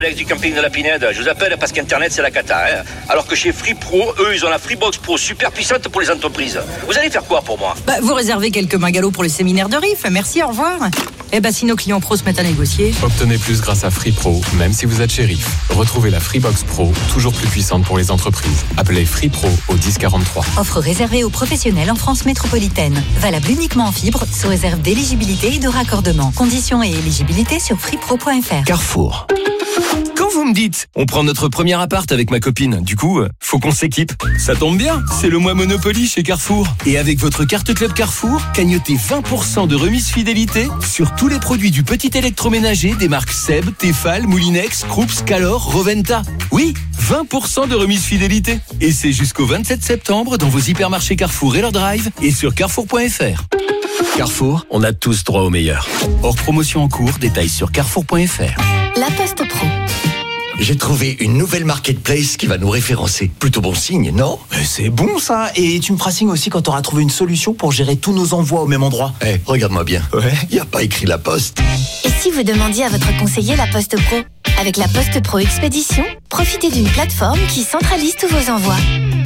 Alex du camping de la Pinède. Je vous appelle parce qu'Internet, c'est la cata. Hein. Alors que chez Free Pro, eux, ils ont la Freebox Pro super puissante pour les entreprises. Vous allez faire quoi pour moi ? Vous réservez quelques bungalows pour le séminaire de RIF. Merci, au revoir. Si nos clients pros se mettent à négocier... Obtenez plus grâce à Free Pro, même si vous êtes chez RIF. Retrouvez la Freebox Pro, toujours plus puissante pour les entreprises. Appelez Free Pro au 1043. Offre réservée aux professionnels en France métropolitaine. Valable uniquement en fibre, sous réserve d'éligibilité et de raccordement. Conditions et éligibilité sur freepro.fr. Carrefour. Quand vous me dites, on prend notre premier appart avec ma copine, du coup, faut qu'on s'équipe. Ça tombe bien, c'est le mois Monopoly chez Carrefour. Et avec votre carte Club Carrefour, cagnotez 20% de remise fidélité sur tous les produits du petit électroménager des marques Seb, Tefal, Moulinex, Krups, Calor, Roventa. Oui, 20% de remise fidélité. Et c'est jusqu'au 27 septembre dans vos hypermarchés Carrefour et leur drive et sur carrefour.fr. Carrefour, on a tous droit au meilleur. Hors promotion en cours, détails sur carrefour.fr. La Poste Pro. J'ai trouvé une nouvelle marketplace qui va nous référencer. Plutôt bon signe, non ? C'est bon ça. Et tu me feras signe aussi quand tu auras trouvé une solution pour gérer tous nos envois au même endroit. Regarde-moi bien. Ouais. Il n'y a pas écrit La Poste. Et si vous demandiez à votre conseiller La Poste Pro ? Avec La Poste Pro Expédition, profitez d'une plateforme qui centralise tous vos envois.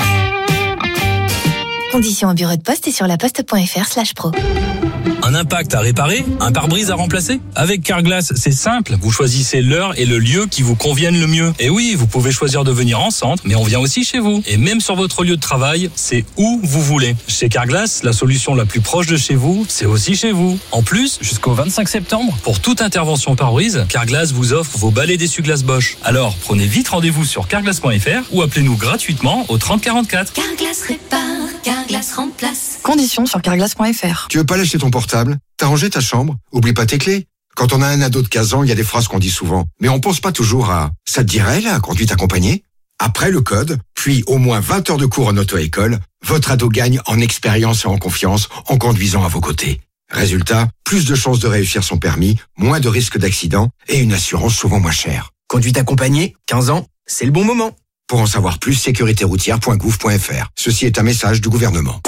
Conditions en bureau de poste et sur laposte.fr/pro. Un impact à réparer, un pare-brise à remplacer ? Avec Carglass, c'est simple. Vous choisissez l'heure et le lieu qui vous conviennent le mieux. Et oui, vous pouvez choisir de venir en centre, mais on vient aussi chez vous. Et même sur votre lieu de travail, c'est où vous voulez. Chez Carglass, la solution la plus proche de chez vous, c'est aussi chez vous. En plus, jusqu'au 25 septembre, pour toute intervention pare-brise, Carglass vous offre vos balais d'essuie-glace Bosch. Alors, prenez vite rendez-vous sur carglass.fr ou appelez-nous gratuitement au 30 44. Carglass répare, Carglass remplace. Conditions sur carglass.fr. Tu veux pas lâcher ton portable ? T'as rangé ta chambre ? Oublie pas tes clés. Quand on a un ado de 15 ans, il y a des phrases qu'on dit souvent. Mais on pense pas toujours à « ça te dirait, la conduite accompagnée ?» Après le code, puis au moins 20 heures de cours en auto-école, votre ado gagne en expérience et en confiance en conduisant à vos côtés. Résultat, plus de chances de réussir son permis, moins de risques d'accident et une assurance souvent moins chère. Conduite accompagnée, 15 ans, c'est le bon moment. Pour en savoir plus, sécuritéroutière.gouv.fr. Ceci est un message du gouvernement.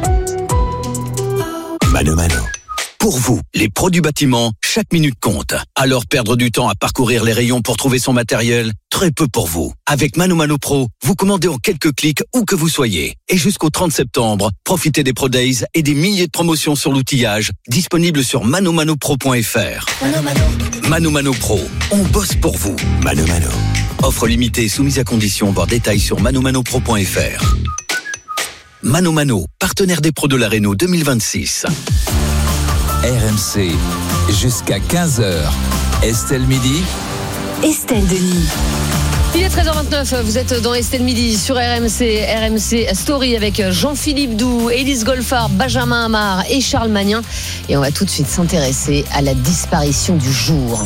Mano Mano. Pour vous, les pros du bâtiment, chaque minute compte. Alors perdre du temps à parcourir les rayons pour trouver son matériel, très peu pour vous. Avec Mano Mano Pro, vous commandez en quelques clics où que vous soyez. Et jusqu'au 30 septembre, profitez des Pro Days et des milliers de promotions sur l'outillage, disponibles sur manomanopro.fr. Mano Mano Pro, on bosse pour vous. Mano Mano. Offre limitée soumise à conditions, voir détails sur manomanopro.fr. Mano Mano, partenaire des pros de la Renault 2026. RMC, jusqu'à 15h. Estelle Midi. Estelle Denis. Il est 13h29, vous êtes dans Estelle Midi sur RMC Story avec Jean-Philippe Doux, Élise Golfard, Benjamin Amar et Charles Magnin. Et on va tout de suite s'intéresser à la disparition du jour.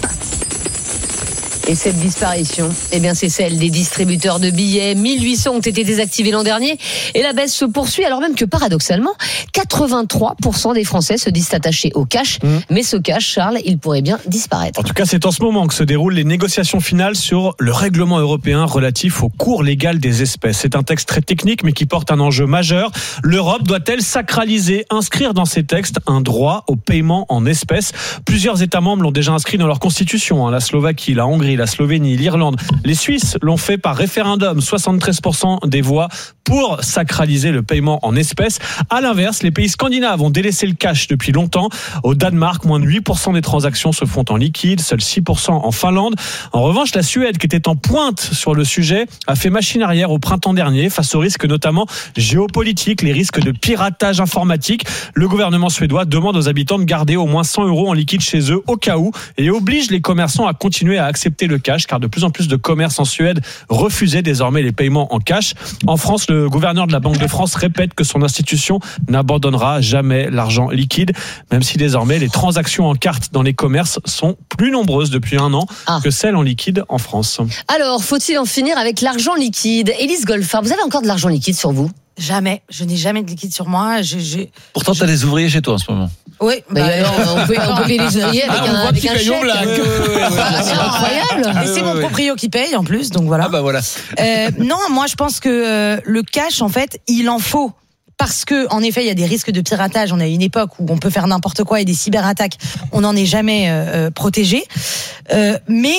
Et cette disparition, c'est celle des distributeurs de billets. 1800 ont été désactivés l'an dernier et la baisse se poursuit, alors même que paradoxalement, 83% des Français se disent attachés au cash. Mais ce cash, Charles, il pourrait bien disparaître. En tout cas, c'est en ce moment que se déroulent les négociations finales sur le règlement européen relatif au cours légal des espèces. C'est un texte très technique, mais qui porte un enjeu majeur. L'Europe doit-elle sacraliser, inscrire dans ses textes un droit au paiement en espèces ? Plusieurs États membres l'ont déjà inscrit dans leur constitution. La Slovaquie, la Hongrie, la Slovénie, l'Irlande. Les Suisses l'ont fait par référendum. 73% des voix pour sacraliser le paiement en espèces. À l'inverse, les pays scandinaves ont délaissé le cash depuis longtemps. Au Danemark, moins de 8% des transactions se font en liquide, seuls 6% en Finlande. En revanche, la Suède, qui était en pointe sur le sujet, a fait machine arrière au printemps dernier face aux risques notamment géopolitiques, les risques de piratage informatique. Le gouvernement suédois demande aux habitants de garder au moins 100 € en liquide chez eux au cas où et oblige les commerçants à continuer à accepter le cash, car de plus en plus de commerces en Suède refusaient désormais les paiements en cash. En France, le gouverneur de la Banque de France répète que son institution n'abandonnera jamais l'argent liquide, même si désormais les transactions en carte dans les commerces sont plus nombreuses depuis un an que celles en liquide en France. Alors, faut-il en finir avec l'argent liquide ? Élise Golfard, vous avez encore de l'argent liquide sur vous ? Jamais. Je n'ai jamais de liquide sur moi. Pourtant, tu as des ouvriers chez toi en ce moment. Oui. On peut payer les ouvriers avec un chèque. C'est incroyable. Et c'est mon proprio qui paye en plus, donc voilà. Ah bah voilà. Non, moi je pense que le cash, en fait, il en faut. Parce que, en effet, il y a des risques de piratage. On a une époque où on peut faire n'importe quoi et des cyberattaques. On n'en est jamais protégé. Mais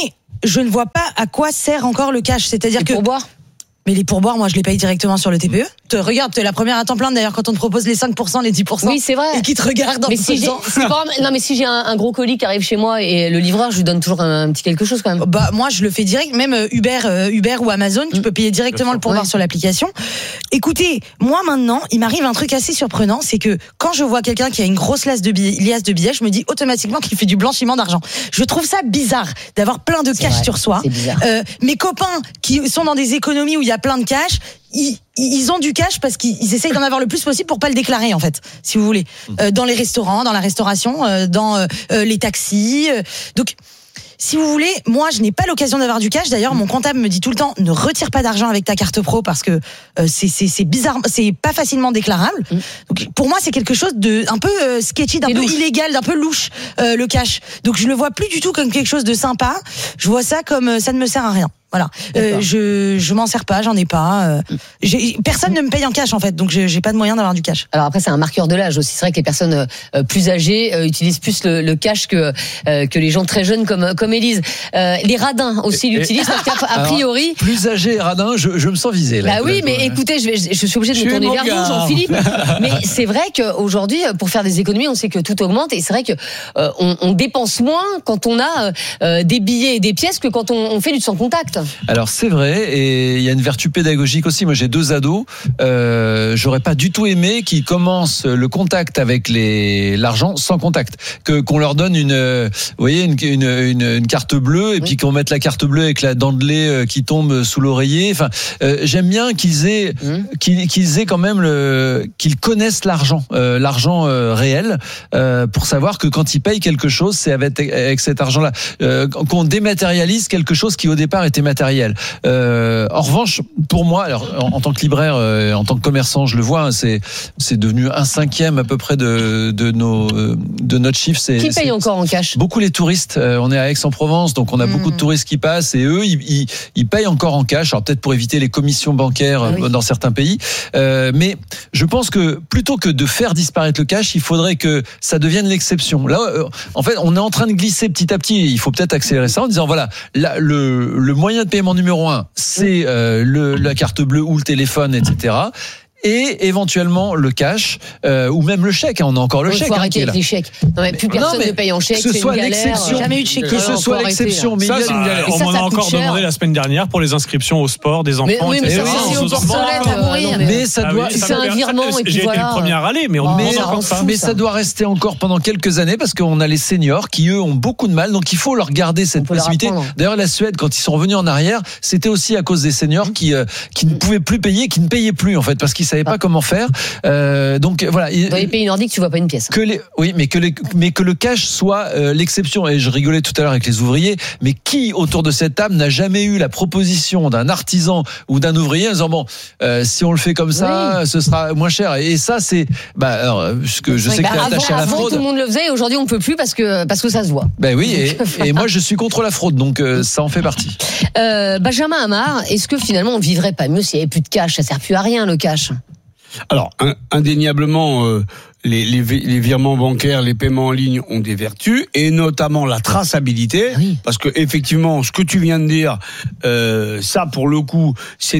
je ne vois pas à quoi sert encore le cash. C'est-à-dire que pourboires. Mais les pourboires, moi, je les paye directement sur le TPE. Regarde, t'es la première à t'en plaindre d'ailleurs quand on te propose les 5%, les 10%. Oui, c'est vrai. Et qui te regardent en mais si j'ai, non, mais si j'ai un gros colis qui arrive chez moi et le livreur, je lui donne toujours un petit quelque chose quand même. Bah, moi, je le fais direct. Même Uber ou Amazon, tu peux payer directement le pourboire sur l'application. Écoutez, moi, maintenant, il m'arrive un truc assez surprenant, c'est que quand je vois quelqu'un qui a une grosse liasse de billets, je me dis automatiquement qu'il fait du blanchiment d'argent. Je trouve ça bizarre d'avoir plein de cash sur soi. C'est bizarre. Mes copains qui sont dans des économies où il y a plein de cash, ils ont du cash parce qu'ils essayent d'en avoir le plus possible pour pas le déclarer, en fait, si vous voulez. Dans les restaurants, dans la restauration, dans les taxis. Donc, si vous voulez, moi, je n'ai pas l'occasion d'avoir du cash. D'ailleurs, mon comptable me dit tout le temps, ne retire pas d'argent avec ta carte pro parce que c'est bizarre, c'est pas facilement déclarable. Donc, pour moi, c'est quelque chose de un peu sketchy, d'un peu illégal, d'un peu louche, le cash. Donc, je le vois plus du tout comme quelque chose de sympa. Je vois ça comme ça ne me sert à rien. Voilà, je m'en sers pas, j'en ai pas. Personne ne me paye en cash en fait, donc j'ai pas de moyen d'avoir du cash. Alors après, c'est un marqueur de l'âge aussi. C'est vrai que les personnes plus âgées utilisent plus le cash que les gens très jeunes comme Élise. Les radins aussi l'utilisent parce qu'a priori. Alors, plus âgés et radins, je me sens visé là. Bah oui, mais écoutez, je suis obligée de me tourner vers vous, Jean-Philippe. Mais c'est vrai qu'aujourd'hui, pour faire des économies, on sait que tout augmente et c'est vrai que on dépense moins quand on a des billets et des pièces que quand on fait du sans contact. Alors c'est vrai, et il y a une vertu pédagogique aussi. Moi j'ai 2 ados, j'aurais pas du tout aimé qu'ils commencent le contact avec l'argent sans contact, qu'on leur donne une carte bleue et puis qu'on mette la carte bleue avec la dent de lait qui tombe sous l'oreiller. Enfin, j'aime bien qu'ils aient quand même qu'ils connaissent l'argent réel, pour savoir que quand ils payent quelque chose, c'est avec cet argent-là, qu'on dématérialise quelque chose qui au départ était matériel. En revanche, pour moi, alors en tant que libraire, en tant que commerçant, je le vois, c'est devenu 1/5 à peu près de notre chiffre. Qui paye encore en cash? Beaucoup les touristes. On est à Aix-en-Provence, donc on a beaucoup de touristes qui passent et eux, ils payent encore en cash. Alors peut-être pour éviter les commissions bancaires dans certains pays, mais je pense que plutôt que de faire disparaître le cash, il faudrait que ça devienne l'exception. Là, en fait, on est en train de glisser petit à petit. Il faut peut-être accélérer ça en disant voilà, là, le moyen de paiement numéro 1, c'est la carte bleue ou le téléphone, etc. Et éventuellement le cash ou même le chèque. On a encore le chèque. Il faut arrêter avec les chèques. Non, mais plus personne ne paye en chèque. Que ce soit l'exception. Jamais eu de chèque. Que ce soit l'exception. Mais ça, il y a une galère. On m'en a encore demandé la semaine dernière pour les inscriptions au sport des enfants. Mais ça, c'est obsolète à mourir. Mais ça doit. C'est un virement. J'ai été le premier à râler, mais on demande encore ça. Mais ça doit rester encore pendant quelques années parce qu'on a les seniors qui eux ont beaucoup de mal. Donc il faut leur garder cette possibilité. D'ailleurs, la Suède, quand ils sont revenus en arrière, c'était aussi à cause des seniors qui ne pouvaient plus payer, qui ne payaient plus en fait parce qu'ils savaient pas comment faire. Donc voilà. Dans les pays nordiques, tu vois pas une pièce. Mais que le cash soit l'exception. Et je rigolais tout à l'heure avec les ouvriers. Mais qui autour de cette table n'a jamais eu la proposition d'un artisan ou d'un ouvrier en disant bon, si on le fait comme ça, ce sera moins cher. Et ça, c'est parce que je sais que tu es attaché à la fraude. Avant, tout le monde le faisait. Et aujourd'hui, on peut plus parce que ça se voit. Ben oui. Et moi, je suis contre la fraude. Donc ça en fait partie. Benjamin Amar, est-ce que finalement on vivrait pas mieux s'il y avait plus de cash? Ça sert plus à rien le cash. Alors, indéniablement, les virements bancaires, les paiements en ligne ont des vertus, et notamment la traçabilité, parce que effectivement, ce que tu viens de dire, ça pour le coup, c'est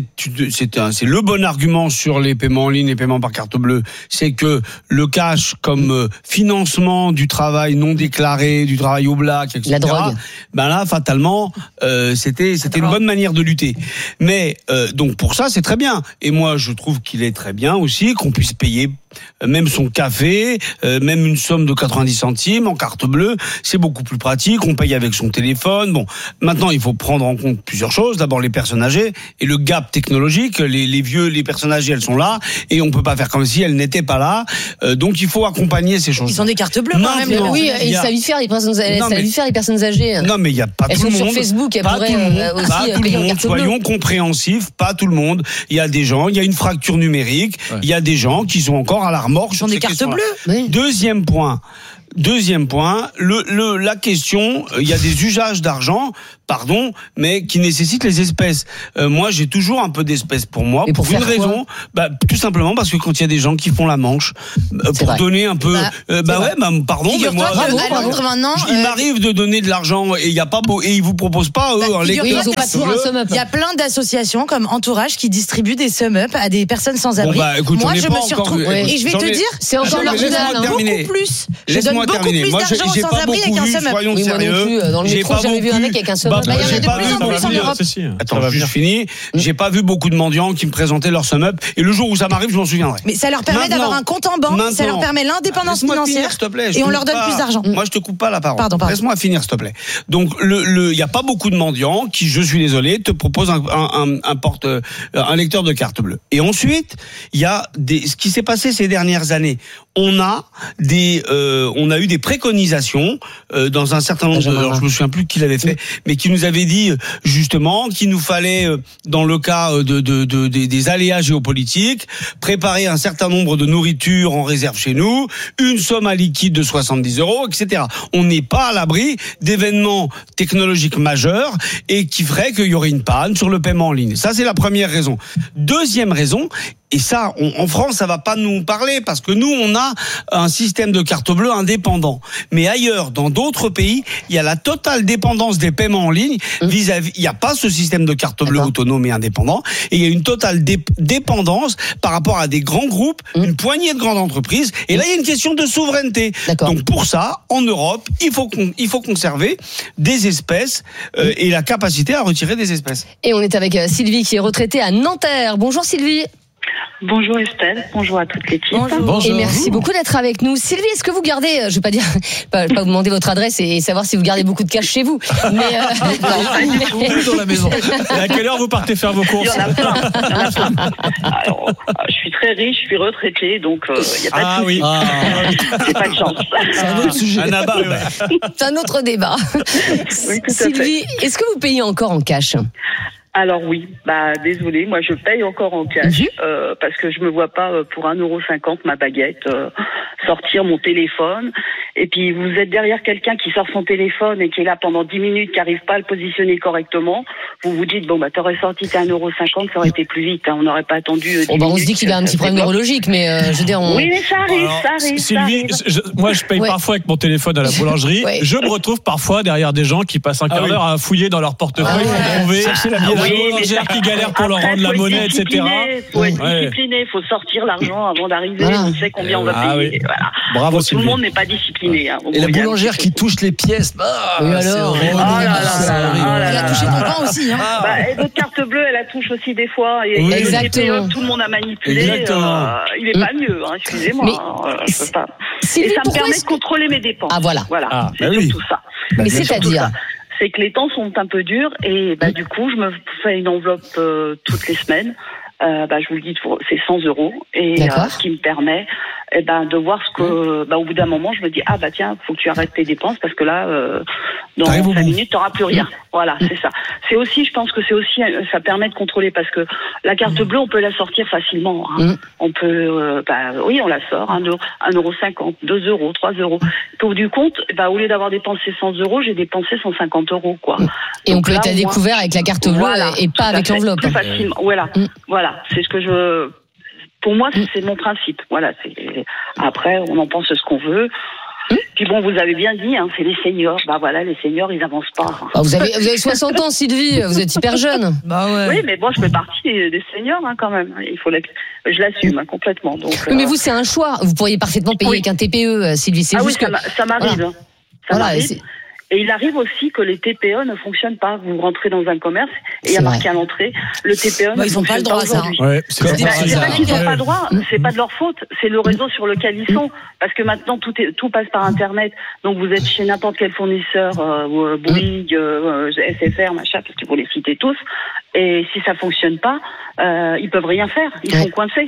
le bon argument sur les paiements en ligne, les paiements par carte bleue, c'est que le cash comme financement du travail non déclaré, du travail au black, etc. La drogue. Ben là, fatalement, c'était une bonne manière de lutter. Mais donc pour ça, c'est très bien. Et moi, je trouve qu'il est très bien aussi qu'on puisse payer même son café, même une somme de 90 centimes en carte bleue, c'est beaucoup plus pratique, on paye avec son téléphone. Bon, maintenant il faut prendre en compte plusieurs choses, d'abord les personnes âgées et le gap technologique, les personnes âgées elles sont là et on peut pas faire comme si elles n'étaient pas là, donc il faut accompagner ces choses. Ils ont des cartes bleues quand même. Oui, et ça lui faire les personnes âgées. Non mais il y a pas elles tout le monde. Elles sont sur Facebook, elles pourraient aussi payer en carte bleue. Soyons compréhensifs, pas tout le monde. Il y a des gens, il y a une fracture numérique, il y a des gens qui sont encore à la remorque. Ils ont des cartes bleues. Deuxième point. Deuxième point, la question, il y a des usages d'argent, pardon, mais qui nécessitent les espèces. Moi, j'ai toujours un peu d'espèces pour moi, pour une raison, tout simplement parce que quand il y a des gens qui font la manche, pour donner un peu, pardon, mais moi, il m'arrive de donner de l'argent et il y a pas et ils vous proposent pas eux un lecteur. Il y a plein d'associations comme Entourage qui distribuent des sum-up à des personnes sans abri. Moi, je me suis retrouvée. Et je vais te dire, c'est encore marginal, beaucoup plus. Je donne beaucoup plus d'argent aux sans-abri avec un sum-up. Soyons sérieux. Dans le métro, j'avais vu un mec avec un sum-up. Il y en a de plus en plus en Europe. Attends, juste fini. J'ai pas vu beaucoup de mendiants qui me présentaient leur sum-up. Et le jour où ça m'arrive, je m'en souviendrai. Mais ça leur permet d'avoir un compte en banque, ça leur permet l'indépendance financière. Et on leur donne plus d'argent. Moi, je te coupe pas la parole. Pardon. Laisse-moi finir, s'il te plaît. Donc, il y a pas beaucoup de mendiants qui, je suis désolé, te proposent un lecteur de carte bleue. Et ensuite, il y a ce qui s'est passé ces dernières années. On a eu des préconisations dans un certain nombre alors je me souviens plus qui l'avait fait, mais qui nous avait dit justement qu'il nous fallait, dans le cas des aléas géopolitiques, préparer un certain nombre de nourritures en réserve chez nous, une somme à liquide de 70 €, etc. On n'est pas à l'abri d'événements technologiques majeurs et qui ferait qu'il y aurait une panne sur le paiement en ligne. Ça, c'est la première raison. Deuxième raison, et ça, en France, ça va pas nous parler parce que nous, on a un système de carte bleue indépendant. Mais ailleurs, dans d'autres pays, il y a la totale dépendance des paiements en ligne vis-à-vis. Il n'y a pas ce système de carte bleue autonome et indépendant. Et il y a une totale dépendance par rapport à des grands groupes, une poignée de grandes entreprises. Et là, il y a une question de souveraineté. Donc pour ça, en Europe, il faut conserver des espèces et la capacité à retirer des espèces. Et on est avec Sylvie qui est retraitée à Nanterre. Bonjour Sylvie. Bonjour Estelle, bonjour à toute l'équipe. Bonjour. Et merci beaucoup d'être avec nous. Sylvie, est-ce que vous gardez, je vais pas dire, pas vous demander votre adresse et savoir si vous gardez beaucoup de cash chez vous, mais dans la maison. Et à quelle heure vous partez faire vos courses? Il y en a plein. Alors, je suis très riche, je suis retraitée, donc il n'y a pas de souci. C'est pas de chance. C'est un autre sujet. C'est un autre débat. Oui, Sylvie, est-ce que vous payez encore en cash? Alors oui, désolé, moi je paye encore en cash parce que je me vois pas pour 1,50 € ma baguette sortir mon téléphone. Et puis vous êtes derrière quelqu'un qui sort son téléphone et qui est là pendant 10 minutes, qui arrive pas à le positionner correctement. Vous vous dites t'aurais sorti qu'à 1,50 €, ça aurait été plus vite. On n'aurait pas attendu. 10 on minutes, se dit qu'il a un petit problème neurologique, mais je veux dire. Oui, mais ça arrive. Sylvie, moi je paye parfois avec mon téléphone à la boulangerie. Je me retrouve parfois derrière des gens qui passent un quart d'heure à fouiller dans leur portefeuille pour trouver. Boulangère qui galère pour leur rendre la monnaie, etc. Il faut être discipliné, il faut sortir l'argent avant d'arriver. On sait combien on va payer. Voilà. Bravo, tout le monde n'est pas discipliné. Et la boulangère qui touche les pièces. Oui, alors. Elle a touché ton pain aussi. Et votre carte bleue, elle la touche aussi des fois. Et exactement. Tout le monde a manipulé. Il est pas mieux. Excusez-moi. Je peux pas. Et ça me permet de contrôler mes dépenses. Ah voilà. C'est surtout ça. Mais c'est-à-dire. C'est que les temps sont un peu durs et du coup je me fais une enveloppe toutes les semaines. Je vous le dis, c'est 100 € et ce qui me permet de voir ce que au bout d'un moment je me dis tiens, faut que tu arrêtes tes dépenses parce que là dans 5 minutes t'auras plus rien. Voilà, c'est ça. C'est aussi, je pense que c'est aussi, ça permet de contrôler parce que la carte bleue on peut la sortir facilement. On peut, on la sort 1,50 €, 2 €, 3 €. Au bout du compte, au lieu d'avoir dépensé 100 €, j'ai dépensé 150 € quoi. Et donc on peut être à découvert avec la carte bleue et pas avec l'enveloppe. Plus facilement. Voilà, c'est ce que je. Pour moi, c'est mon principe. Voilà. Après, on en pense ce qu'on veut. Puis vous avez bien dit, c'est les seniors. Les seniors, ils avancent pas. Vous avez 60 ans, Sylvie. Vous êtes hyper jeune. Oui, mais je fais partie des seniors quand même. Je l'assume complètement. Donc. Mais vous, c'est un choix. Vous pourriez parfaitement payer avec un TPE, Sylvie. C'est juste que ça m'arrive. Ça m'arrive. Et il arrive aussi que les TPE ne fonctionnent pas. Vous rentrez dans un commerce et il y a marqué à l'entrée, le TPE ne fonctionne pas aujourd'hui. C'est pas qu'ils n'ont pas le droit, c'est pas de leur faute, c'est le réseau sur lequel ils sont. Parce que maintenant tout passe par Internet. Donc vous êtes chez n'importe quel fournisseur, Bouygues, SFR, machin, parce que vous les citez tous. Et si ça fonctionne pas, ils peuvent rien faire. Ils sont coincés.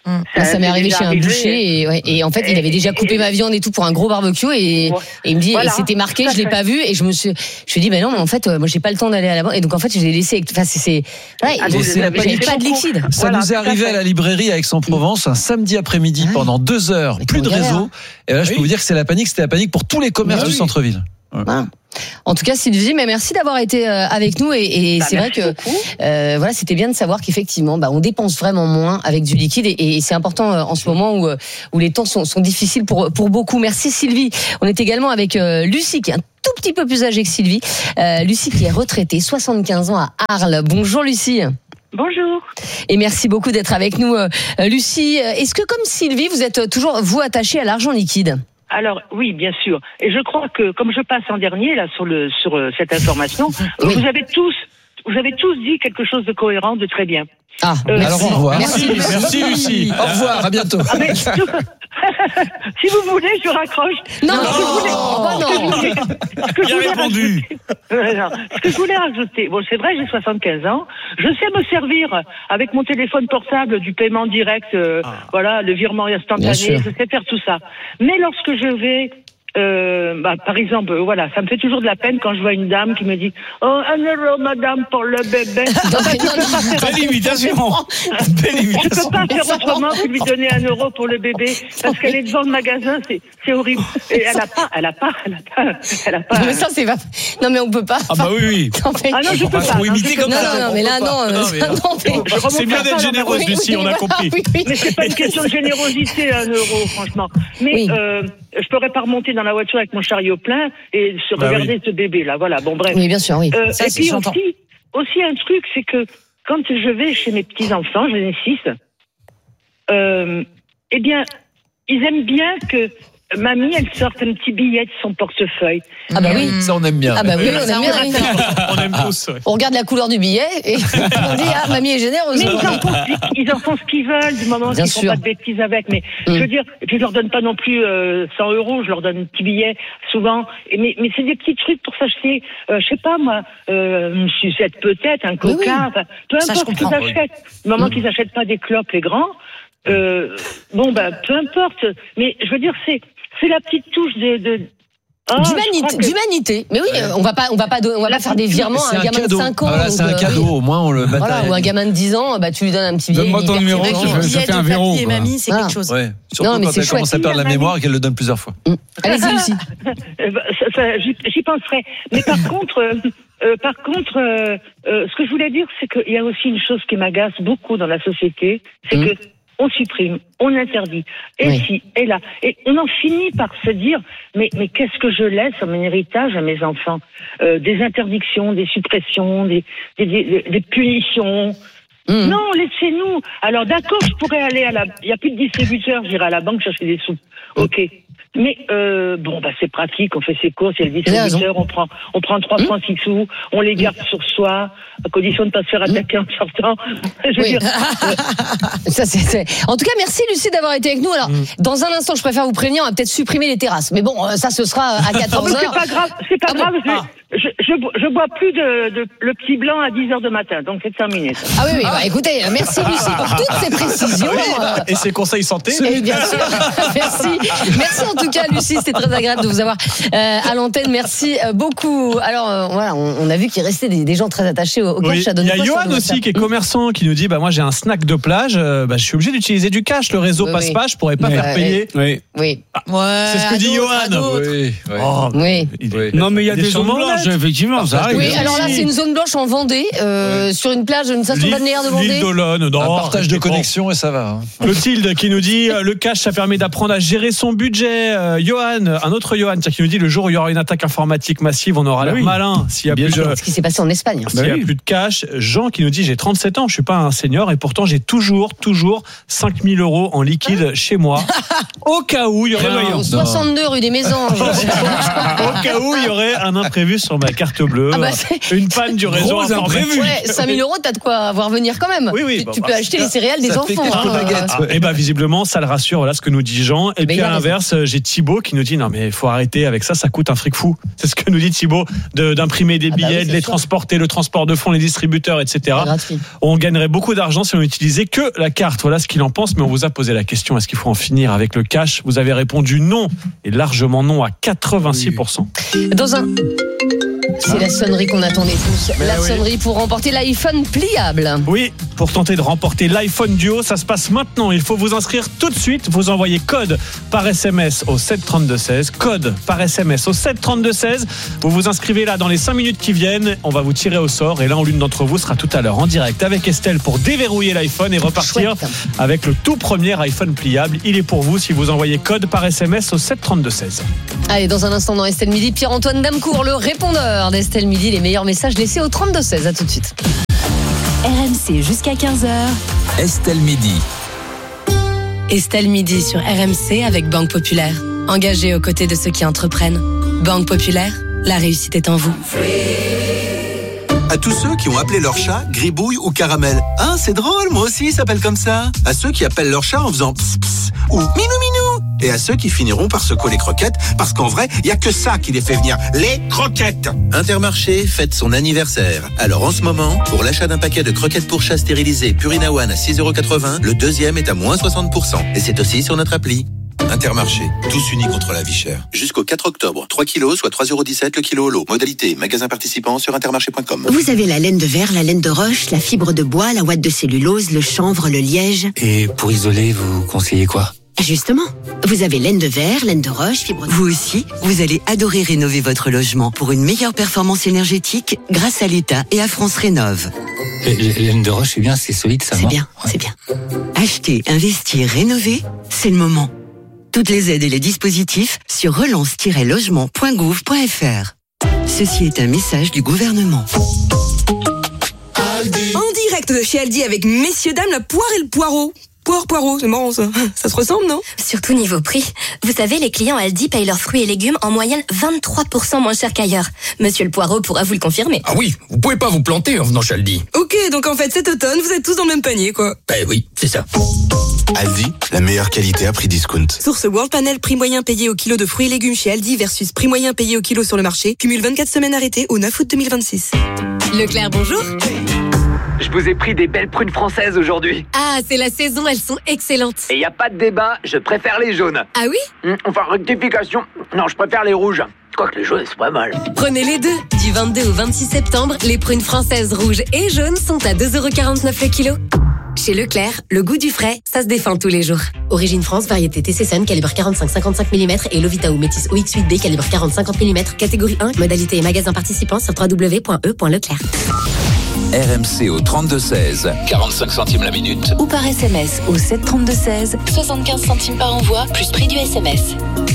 Ça m'est arrivé chez un boucher et en fait il avait déjà coupé ma viande et tout pour un gros barbecue et il me dit et c'était marqué, je l'ai pas vu et je me suis dit non mais en fait moi j'ai pas le temps d'aller à la banque et donc en fait je l'ai laissé. Enfin j'avais pas de liquide. Ça nous est arrivé à la librairie à Aix-en-Provence un samedi après-midi pendant 2 heures, plus de réseau. Et là je peux vous dire que c'est la panique. C'était la panique pour tous les commerces du centre-ville. Voilà. En tout cas, Sylvie, mais merci d'avoir été avec nous et c'est vrai que voilà, c'était bien de savoir qu'effectivement, on dépense vraiment moins avec du liquide et c'est important en ce moment où les temps sont difficiles pour beaucoup. Merci Sylvie. On est également avec Lucie qui est un tout petit peu plus âgée que Sylvie. Lucie qui est retraitée, 75 ans à Arles. Bonjour Lucie. Bonjour. Et merci beaucoup d'être avec nous, Lucie. Est-ce que comme Sylvie, vous êtes toujours vous attachée à l'argent liquide ? Alors oui, bien sûr. Et je crois que comme je passe en dernier là sur cette information, vous avez tous dit quelque chose de cohérent, de très bien. Ah, alors au revoir. Merci Lucie. Au revoir, à bientôt. Si vous voulez, je raccroche. Non. Ce que je voulais rajouter, bon, c'est vrai, j'ai 75 ans. Je sais me servir avec mon téléphone portable du paiement direct, voilà, le virement instantané. Je sais faire tout ça. Mais lorsque je vais par exemple, voilà, ça me fait toujours de la peine quand je vois une dame qui me dit « Oh, 1 euro, madame, pour le bébé ». Belle imitation. Je peux pas faire autrement que lui donner 1 euro pour le bébé parce qu'elle est devant le magasin, c'est horrible. Et elle a pas. Non, mais ça, c'est pas... Non, mais on peut pas. Ah bah oui. Ah non, je peux pas. Non, mais là, non. C'est bien d'être généreuse, Lucie, on a compris. Mais c'est pas une question de générosité, 1 euro, franchement. Mais je pourrais pas remonter dans la voiture avec mon chariot plein et se regarder ce bébé là, voilà. Bon bref. Oui, bien sûr, oui. Ça, et puis aussi un truc, c'est que quand je vais chez mes petits enfants, j'en ai 6. Eh bien, ils aiment bien que mamie, elle sorte un petit billet de son portefeuille. Ah bah oui. Ça on aime bien. Ah bah oui, on aime bien. On aime tous. On regarde la couleur du billet et on dit mamie est généreuse. Mais ils en font ce qu'ils veulent du moment qu'ils font pas de bêtises avec. Mais je veux dire, je leur donne pas non plus 100 euros, je leur donne un petit billet souvent. Mais c'est des petits trucs pour s'acheter, je sais pas moi, une sucette peut-être, un coca, enfin, peu importe ce qu'ils achètent. Du moment qu'ils achètent pas des clopes les grands. Peu importe. Mais je veux dire, c'est la petite touche d'humanité. Mais oui, on va pas faire des virements à un gamin de 5 ans. Voilà, c'est un cadeau, au moins on le bat. Voilà, ou un gamin de 10 ans, tu lui donnes un petit billet. Donne-moi ton numéro, je fais un verrou. Et mamie, c'est quelque chose. Ouais. Surtout quand elle commence à perdre la mémoire et qu'elle le donne plusieurs fois. Allez-y, Lucie. J'y penserai. Mais par contre, ce que je voulais dire, c'est qu'il y a aussi une chose qui m'agace beaucoup dans la société, c'est que on supprime, on interdit, et là. Et on en finit par se dire, mais qu'est-ce que je laisse en mon héritage à mes enfants? Des interdictions, des suppressions, des punitions. Non, laissez-nous. Alors d'accord, je pourrais aller il y a plus de distributeurs, j'irai à la banque chercher des sous. Ok. Mais c'est pratique, on fait ses courses, il y a le distributeur, on prend 3 francs 6 sous, on les garde sur soi, à condition de ne pas se faire attaquer en sortant. Je veux dire. Ça, En tout cas, merci Lucie d'avoir été avec nous. Alors, dans un instant, je préfère vous prévenir, on va peut-être supprimer les terrasses. Mais bon, ça ce sera à 14h. C'est pas grave. Je bois plus le petit blanc à 10h du matin, donc c'est terminé. Ça. Ah oui, écoutez, merci Lucie pour toutes ces précisions. Et ces conseils santé. Et bien sûr, merci en tout cas Lucie, c'était très agréable de vous avoir à l'antenne, merci beaucoup. Alors voilà, on a vu qu'il restait des gens très attachés au cash. Il y a Johan aussi qui est commerçant qui nous dit moi j'ai un snack de plage, je suis obligé d'utiliser du cash, le réseau passe pas, je pourrais pas faire payer. Oui. C'est ce que dit Johan. Oui. Non mais il y a des zones blanches effectivement, ça arrive. Oui, alors là c'est une zone blanche en Vendée, sur une plage, une station balnéaire de Vendée. L'île d'Olonne, un partage de connexion et ça va. Clotilde qui nous dit le cash ça permet d'apprendre à gérer son budget. Johan, un autre Johan qui nous dit le jour où il y aura une attaque informatique massive, on aura l'air malin. S'il y a plus ce qui s'est passé en Espagne. S'il y a plus de cash. Jean qui nous dit j'ai 37 ans, je suis pas un senior et pourtant j'ai toujours 5 000 euros en liquide chez moi. Au cas où il y aurait 62 rue des Mésanges. Au cas où il y aurait un imprévu sur ma carte bleue. Une panne du réseau informatique. Ouais, 5 000 €, t'as de quoi voir venir quand même. Oui, tu peux acheter les céréales des enfants. Et visiblement, ça le rassure. Voilà ce que nous dit Jean. Et puis à l'inverse, j'ai Thibaut qui nous dit non mais il faut arrêter avec ça coûte un fric fou. C'est ce que nous dit Thibaut, d'imprimer des billets, de les transporter, le transport de fonds, les distributeurs, etc. On gagnerait beaucoup d'argent si on n'utilisait que la carte. Voilà ce qu'il en pense. Mais on vous a posé la question, est-ce qu'il faut en finir avec le cash? Vous avez répondu non, et largement non à 86%. C'est la sonnerie qu'on attendait tous. Sonnerie pour remporter l'iPhone pliable. Oui, pour tenter de remporter l'iPhone Duo, ça se passe maintenant. Il faut vous inscrire tout de suite. Vous envoyez code par SMS au 732-16. Code par SMS au 732-16. Vous vous inscrivez là dans les 5 minutes qui viennent. On va vous tirer au sort. Et l'une d'entre vous sera tout à l'heure en direct avec Estelle pour déverrouiller l'iPhone et repartir avec le tout premier iPhone pliable. Il est pour vous si vous envoyez code par SMS au 732-16. Allez, dans un instant dans Estelle Midi, Pierre-Antoine Damecourt, le répondeur d'Estelle Midi, les meilleurs messages laissés au 32-16. À tout de suite. RMC jusqu'à 15h. Estelle Midi. Estelle Midi sur RMC avec Banque Populaire. Engagée aux côtés de ceux qui entreprennent. Banque Populaire, la réussite est en vous. À tous ceux qui ont appelé leur chat Gribouille ou Caramel. Ah, c'est drôle, moi aussi, il s'appelle comme ça. À ceux qui appellent leur chat en faisant pss pss ou minou minou. Et à ceux qui finiront par se coller croquettes, parce qu'en vrai, il n'y a que ça qui les fait venir, les croquettes. Intermarché fête son anniversaire. Alors en ce moment, pour l'achat d'un paquet de croquettes pour chat stérilisées Purina One à 6,80 €, le deuxième est à moins 60%. Et c'est aussi sur notre appli. Intermarché, tous unis contre la vie chère. Jusqu'au 4 octobre, 3 kilos, soit 3,17 € le kilo au lot. Modalité, magasin participant sur intermarché.com. Vous avez la laine de verre, la laine de roche, la fibre de bois, la ouate de cellulose, le chanvre, le liège. Et pour isoler, vous conseillez quoi ? Justement, vous avez laine de verre, laine de roche, fibre de... Vous aussi, vous allez adorer rénover votre logement pour une meilleure performance énergétique grâce à l'État et à France Rénov'. Laine de roche, c'est bien, c'est solide, ça. C'est bien, c'est bien. Acheter, investir, rénover, c'est le moment. Toutes les aides et les dispositifs sur relance-logement.gouv.fr. Ceci est un message du gouvernement. En direct de chez Aldi avec messieurs dames, la poire et le poireau. Poireau, c'est marrant ça. Ça se ressemble, non ? Surtout niveau prix. Vous savez, les clients Aldi payent leurs fruits et légumes en moyenne 23% moins cher qu'ailleurs. Monsieur le Poireau pourra vous le confirmer. Ah oui, vous pouvez pas vous planter en venant chez Aldi. Ok, donc en fait cet automne, vous êtes tous dans le même panier, quoi. Ben oui, c'est ça. Aldi, la meilleure qualité à prix discount. Source World Panel, prix moyen payé au kilo de fruits et légumes chez Aldi versus prix moyen payé au kilo sur le marché. Cumule 24 semaines arrêtées au 9 août 2026. Leclerc, bonjour. Je vous ai pris des belles prunes françaises aujourd'hui. Ah, c'est la saison, elles sont excellentes. Et y a pas de débat, je préfère les jaunes. Ah oui ? Enfin, rectification. Non, je préfère les rouges. Quoique les jaunes, c'est pas mal. Prenez les deux. Du 22 au 26 septembre, les prunes françaises rouges et jaunes sont à 2,49 € le kilo. Chez Leclerc, le goût du frais, ça se défend tous les jours. Origine France, variété TC1, calibre 45-55 mm et Lovita ou Métis OX8B, calibre 40-50 mm, catégorie 1, modalité et magasin participant sur www.e.leclerc. RMC au 32-16, 45 centimes la minute. Ou par SMS au 732-16, 75 centimes par envoi, plus prix du SMS.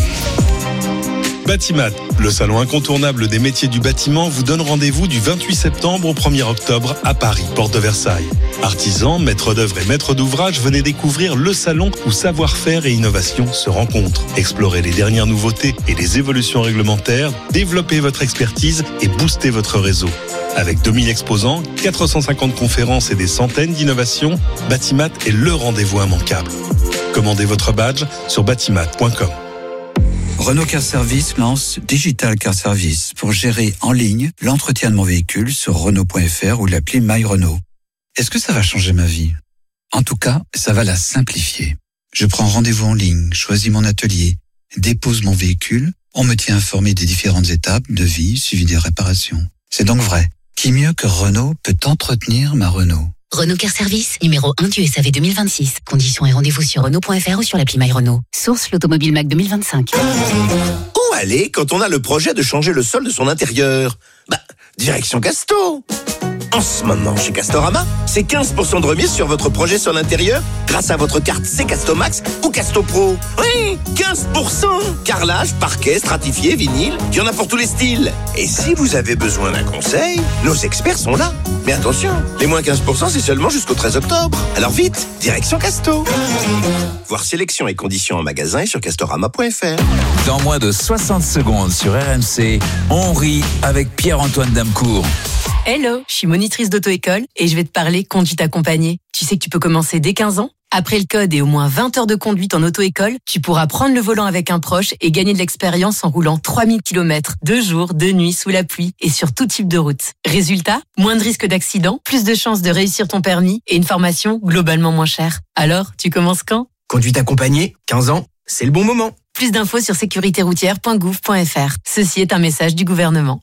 Batimat, le salon incontournable des métiers du bâtiment, vous donne rendez-vous du 28 septembre au 1er octobre à Paris, porte de Versailles. Artisans, maîtres d'œuvre et maîtres d'ouvrage, venez découvrir le salon où savoir-faire et innovation se rencontrent. Explorez les dernières nouveautés et les évolutions réglementaires, développez votre expertise et boostez votre réseau. Avec 2000 exposants, 450 conférences et des centaines d'innovations, Batimat est le rendez-vous immanquable. Commandez votre badge sur batimat.com. Renault Car Service lance Digital Car Service pour gérer en ligne l'entretien de mon véhicule sur Renault.fr ou l'appli My Renault. Est-ce que ça va changer ma vie ? En tout cas, ça va la simplifier. Je prends rendez-vous en ligne, choisis mon atelier, dépose mon véhicule, on me tient informé des différentes étapes, devis, suivi des réparations. C'est donc vrai. Qui mieux que Renault peut entretenir ma Renault ? Renault Car Service, numéro 1 du SAV 2026. Conditions et rendez-vous sur Renault.fr ou sur l'appli My Renault. Source l'Automobile Mac 2025. Où aller quand on a le projet de changer le sol de son intérieur ? Direction Casto. En ce moment, chez Castorama, c'est 15% de remise sur votre projet sur l'intérieur grâce à votre carte C-Castomax ou Castopro. Oui, 15%. Carrelage, parquet, stratifié, vinyle, il y en a pour tous les styles. Et si vous avez besoin d'un conseil, nos experts sont là. Mais attention, les moins 15%, c'est seulement jusqu'au 13 octobre. Alors vite, direction Casto. Voir sélection et conditions en magasin et sur castorama.fr. Dans moins de 60 secondes sur RMC, on rit avec Pierre-Antoine Damcourt. Hello, je suis monitrice d'auto-école et je vais te parler conduite accompagnée. Tu sais que tu peux commencer dès 15 ans ? Après le code et au moins 20 heures de conduite en auto-école, tu pourras prendre le volant avec un proche et gagner de l'expérience en roulant 3000 km, 2 jours, 2 nuits, sous la pluie et sur tout type de route. Résultat, moins de risques d'accident, plus de chances de réussir ton permis et une formation globalement moins chère. Alors, tu commences quand ? Conduite accompagnée, 15 ans, c'est le bon moment. Plus d'infos sur sécuritéroutière.gouv.fr. Ceci est un message du gouvernement.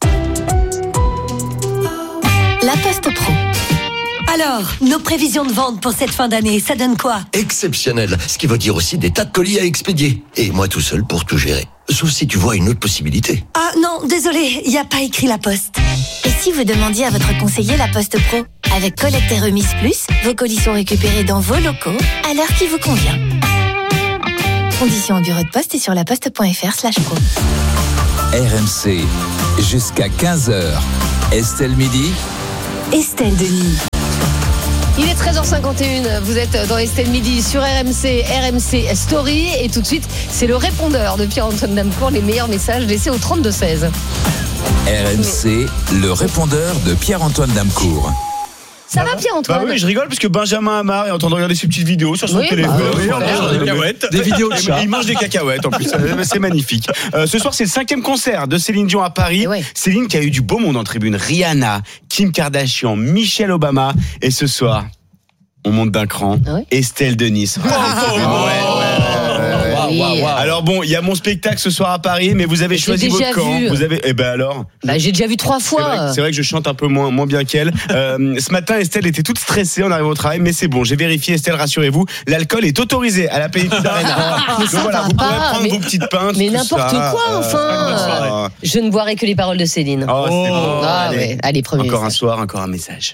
La Poste Pro. Alors, nos prévisions de vente pour cette fin d'année, ça donne quoi ? Exceptionnel, ce qui veut dire aussi des tas de colis à expédier. Et moi tout seul pour tout gérer. Sauf si tu vois une autre possibilité. Ah non, désolé, il n'y a pas écrit La Poste. Et si vous demandiez à votre conseiller La Poste Pro ? Avec collecte et remise plus, vos colis sont récupérés dans vos locaux à l'heure qui vous convient. Conditions au bureau de poste et sur laposte.fr/pro. RMC, jusqu'à 15h. Estelle Midi. Estelle Denis. Il est 13h51, vous êtes dans Estelle Midi sur RMC, RMC Story. Et tout de suite, c'est le répondeur de Pierre-Antoine Damcourt, les meilleurs messages laissés au 32-16. RMC, le répondeur de Pierre-Antoine Damcourt. Ça va Pierre-Antoine ? Bah oui, je rigole parce que Benjamin Amar est en train de regarder ses petites vidéos sur son téléphone. Des cacahuètes. Des vidéos de chat. Il mange des cacahuètes en plus. C'est magnifique. Ce soir, c'est le 5e concert de Céline Dion à Paris. Céline qui a eu du beau monde en tribune. Rihanna, Kim Kardashian, Michelle Obama. Et ce soir, on monte d'un cran. Estelle Denis. Alors bon, il y a mon spectacle ce soir à Paris, mais vous avez choisi votre camp. Vous avez, eh ben alors. J'ai déjà vu 3 fois. C'est vrai que je chante un peu moins bien qu'elle. Ce matin, Estelle était toute stressée en arrivant au travail, mais c'est bon. J'ai vérifié, Estelle, rassurez-vous, l'alcool est autorisé à la Plénitude Arena. Mais ça voilà, va vous pas, pourrez prendre vos petites pintes. Mais tout n'importe ça. quoi, enfin. Je ne boirai que les paroles de Céline. Oh, c'est bon. Allez, premier. Encore un soir, encore un message.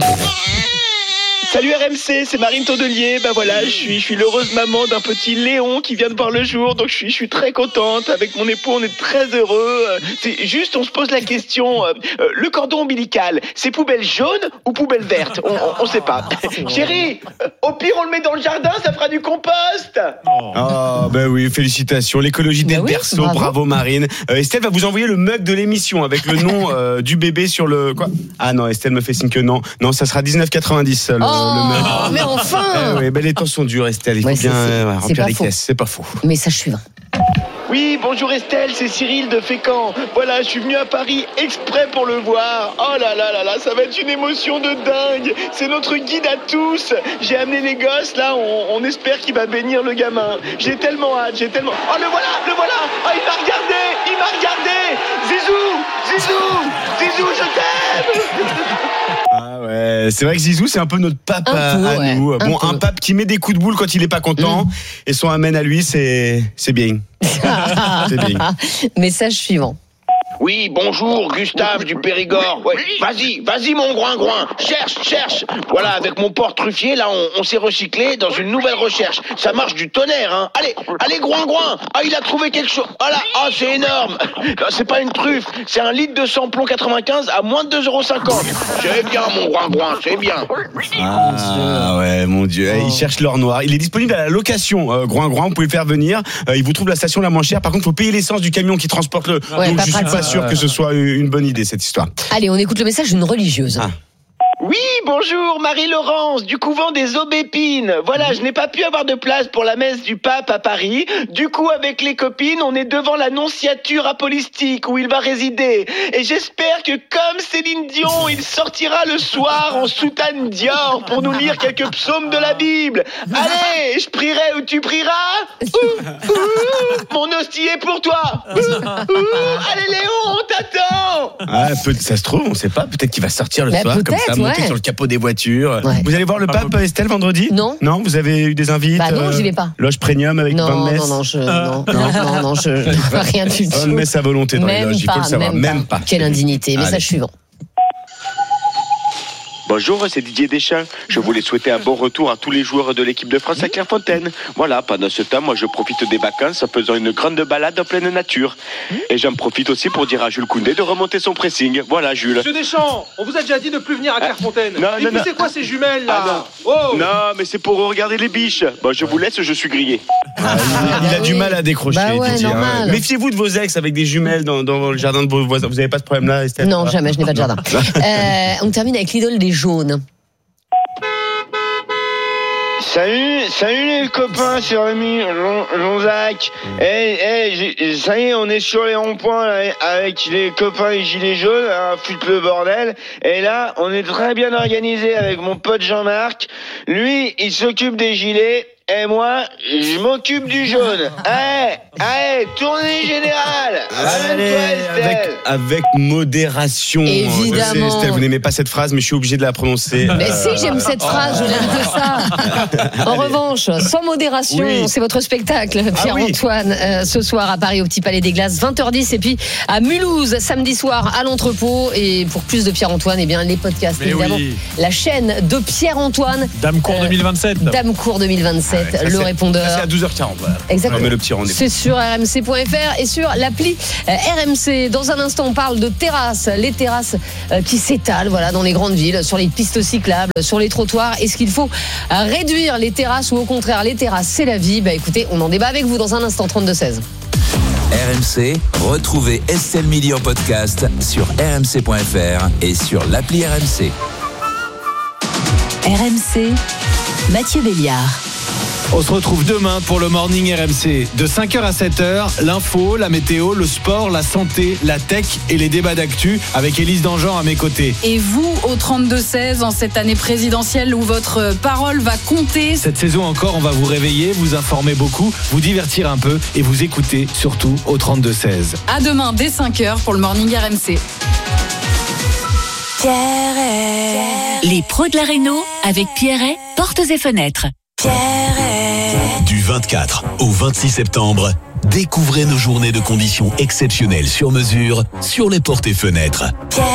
Salut RMC, c'est Marine Tondelier. Ben voilà, je suis l'heureuse maman d'un petit Léon qui vient de voir le jour, donc je suis très contente. Avec mon époux, on est très heureux. C'est juste, on se pose la question, le cordon ombilical, c'est poubelle jaune ou poubelle verte ? On sait pas. Chérie, au pire on le met dans le jardin, ça fera du compost. Ah ben oui, félicitations. L'écologie dès le berceau, bravo Marine. Estelle va vous envoyer le mug de l'émission avec le nom du bébé sur le quoi ? Ah non, Estelle me fait signe que non, ça sera 19,90 le mug. Mais enfin. Oui, les temps sont durs, Estelle. Il faut bien remplir les caisses. C'est pas faux. Message suivant. Oui, bonjour Estelle, c'est Cyril de Fécamp. Voilà, je suis venu à Paris exprès pour le voir. Oh là là là là, ça va être une émotion de dingue. C'est notre guide à tous. J'ai amené les gosses, là, on espère qu'il va bénir le gamin. J'ai tellement hâte, Oh, le voilà. Oh, il m'a regardé. Zizou, je t'aime. Ah ouais, c'est vrai que Zizou, c'est un peu notre pape à nous. Bon, un pape qui met des coups de boule quand il est pas content. Et son amène à lui, c'est bien. C'est bien. Message suivant. Oui, bonjour, Gustave du Périgord. Ouais, vas-y mon groin. Cherche. Voilà, avec mon porte truffier, là, on s'est recyclé dans une nouvelle recherche. Ça marche du tonnerre, hein. Allez, groin. Ah, il a trouvé quelque chose. Ah là, c'est énorme. C'est pas une truffe, c'est un litre de samplon 95 à moins de 2,50 €. C'est bien, mon groin, c'est bien. Ah ouais, mon Dieu. Ils cherchent l'or noir. Il est disponible à la location, groin. Vous pouvez le faire venir. Il vous trouve la station la moins chère. Par contre, il faut payer l'essence du camion qui transporte le. Donc, je suis pas sûr que ce soit une bonne idée, cette histoire. Allez, on écoute le message d'une religieuse. Oui, bonjour, Marie-Laurence, du couvent des Aubépines. Voilà, je n'ai pas pu avoir de place pour la messe du pape à Paris. Du coup, avec les copines, on est devant la nonciature apostolique où il va résider. Et j'espère que, comme Céline Dion, il sortira le soir en soutane Dior pour nous lire quelques psaumes de la Bible. Allez, je prierai ou tu prieras. Mon hostie est pour toi. Allez, Léon, on t'attend. Ah, ça se trouve, on sait pas. Peut-être qu'il va sortir le soir comme ça, monter sur le capot des voitures. Ouais. Vous allez voir le pape, Estelle, vendredi ? Non, vous avez eu des invites ? Non, j'y vais pas. Loge premium avec bain de messe ? Non, je rien du tout. Bonne messe à volonté dans les loges, il faut le savoir. Même pas. Quelle indignité. Message suivant. Bonjour, c'est Didier Deschamps. Je voulais souhaiter un bon retour à tous les joueurs de l'équipe de France à Clairefontaine. Voilà, pendant ce temps, moi je profite des vacances en faisant une grande balade en pleine nature. Et j'en profite aussi pour dire à Jules Koundé de remonter son pressing. Voilà, Jules. Monsieur Deschamps, on vous a déjà dit de plus venir à Clairefontaine. Et puis c'est quoi ces jumelles là? Non, mais c'est pour regarder les biches. Bon, je vous laisse, je suis grillé. Il a du mal à décrocher. Bah ouais, Didier, normal. Méfiez-vous de vos ex avec des jumelles dans le jardin de vos voisins. Vous n'avez pas ce problème-là, Estelle? Non, jamais, je n'ai pas de jardin. On termine avec l'idole des jaunes. Salut les copains, c'est Rémi Lonzac. Ça y est, on est sur les ronds-points là, avec les copains les gilets jaunes, foutre le bordel. Et là, on est très bien organisé avec mon pote Jean-Marc. Lui, il s'occupe des gilets. Et moi, je m'occupe du jaune. Allez, tournée générale. Avec modération. Évidemment. Je sais, Estelle, vous n'aimez pas cette phrase, mais je suis obligé de la prononcer. Mais si, j'aime cette phrase, je l'aime que ça. En revanche, sans modération, c'est votre spectacle, Pierre-Antoine, ce soir à Paris au Petit Palais des Glaces, 20h10, et puis à Mulhouse, samedi soir à l'Entrepôt. Et pour plus de Pierre-Antoine, eh bien, les podcasts, évidemment. La chaîne de Pierre-Antoine. Damecourt 2027. Damecourt 2027. Le répondeur. C'est à 12h40. Voilà. Exactement. On met le petit rendez-vous. C'est sur rmc.fr et sur l'appli RMC. Dans un instant, on parle de terrasses, les terrasses qui s'étalent, voilà, dans les grandes villes, sur les pistes cyclables, sur les trottoirs. Est-ce qu'il faut réduire les terrasses ou au contraire les terrasses, c'est la vie? Bah écoutez, on en débat avec vous dans un instant. 32-16. RMC, retrouvez Estelle Midi en podcast sur rmc.fr et sur l'appli RMC. RMC, Mathieu Béliard. On se retrouve demain pour le Morning RMC. De 5h à 7h, l'info, la météo, le sport, la santé, la tech et les débats d'actu avec Élise Dangean à mes côtés. Et vous, au 32-16, en cette année présidentielle où votre parole va compter. Cette saison encore, on va vous réveiller, vous informer beaucoup, vous divertir un peu et vous écouter surtout au 32-16. À demain dès 5h pour le Morning RMC. Les pros de la réno avec Pierret, portes et fenêtres. Du 24 au 26 septembre, découvrez nos journées de conditions exceptionnelles sur mesure sur les portes et fenêtres.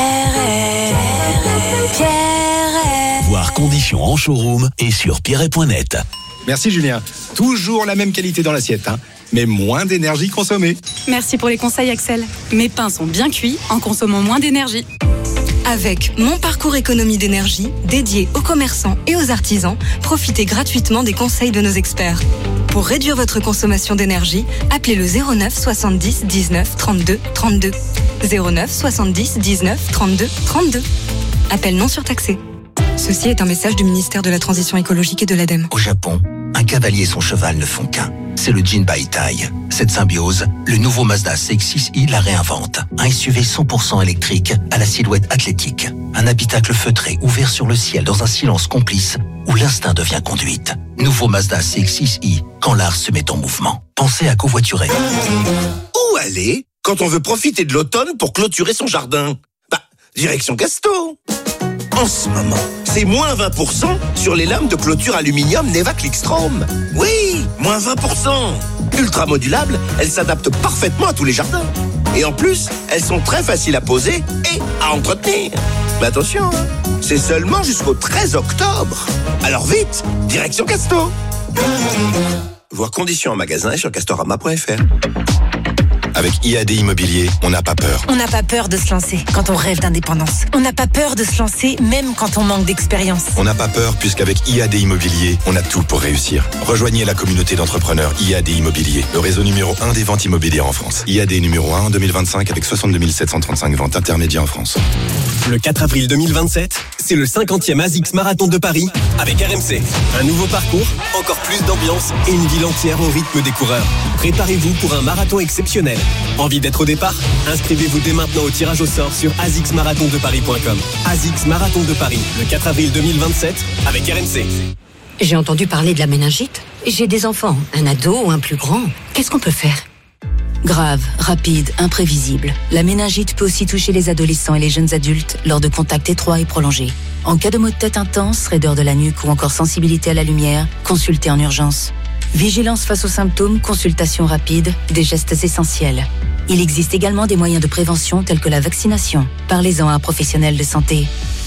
Voir conditions en showroom et sur pierret.net. Merci Julien. Toujours la même qualité dans l'assiette, mais moins d'énergie consommée. Merci pour les conseils Axel. Mes pains sont bien cuits en consommant moins d'énergie. Avec Mon Parcours Économie d'énergie, dédié aux commerçants et aux artisans, profitez gratuitement des conseils de nos experts. Pour réduire votre consommation d'énergie, appelez le 09 70 19 32 32. 09 70 19 32 32. Appel non surtaxé. Ceci est un message du ministère de la Transition écologique et de l'ADEME. Au Japon, un cavalier et son cheval ne font qu'un. C'est le Jinbaitai. Cette symbiose, le nouveau Mazda CX-6i la réinvente. Un SUV 100% électrique à la silhouette athlétique. Un habitacle feutré ouvert sur le ciel dans un silence complice où l'instinct devient conduite. Nouveau Mazda CX-6i, quand l'art se met en mouvement. Pensez à covoiturer. Où aller quand on veut profiter de l'automne pour clôturer son jardin? Direction Casto. En ce moment, c'est moins 20% sur les lames de clôture aluminium Neva Clickstrom. Oui, moins 20%. Ultra modulables, elles s'adaptent parfaitement à tous les jardins. Et en plus, elles sont très faciles à poser et à entretenir. Mais attention, c'est seulement jusqu'au 13 octobre. Alors vite, direction Casto. Voir conditions en magasin et sur castorama.fr. Avec IAD Immobilier, on n'a pas peur. On n'a pas peur de se lancer quand on rêve d'indépendance. On n'a pas peur de se lancer même quand on manque d'expérience. On n'a pas peur puisqu'avec IAD Immobilier, on a tout pour réussir. Rejoignez la communauté d'entrepreneurs IAD Immobilier, le réseau numéro 1 des ventes immobilières en France. IAD numéro 1 en 2025 avec 62 735 ventes intermédiaires en France. Le 4 avril 2027, c'est le 50e ASICS Marathon de Paris avec RMC. Un nouveau parcours, encore plus d'ambiance et une ville entière au rythme des coureurs. Préparez-vous pour un marathon exceptionnel. Envie d'être au départ? Inscrivez-vous dès maintenant au tirage au sort sur asicsmarathondeparis.com. ASICS Marathon de Paris, le 4 avril 2027 avec RMC. J'ai entendu parler de la méningite. J'ai des enfants, un ado ou un plus grand. Qu'est-ce qu'on peut faire? Grave, rapide, imprévisible. La méningite peut aussi toucher les adolescents et les jeunes adultes lors de contacts étroits et prolongés. En cas de maux de tête intense, raideur de la nuque ou encore sensibilité à la lumière, consultez en urgence. Vigilance face aux symptômes, consultation rapide, des gestes essentiels. Il existe également des moyens de prévention tels que la vaccination. Parlez-en à un professionnel de santé.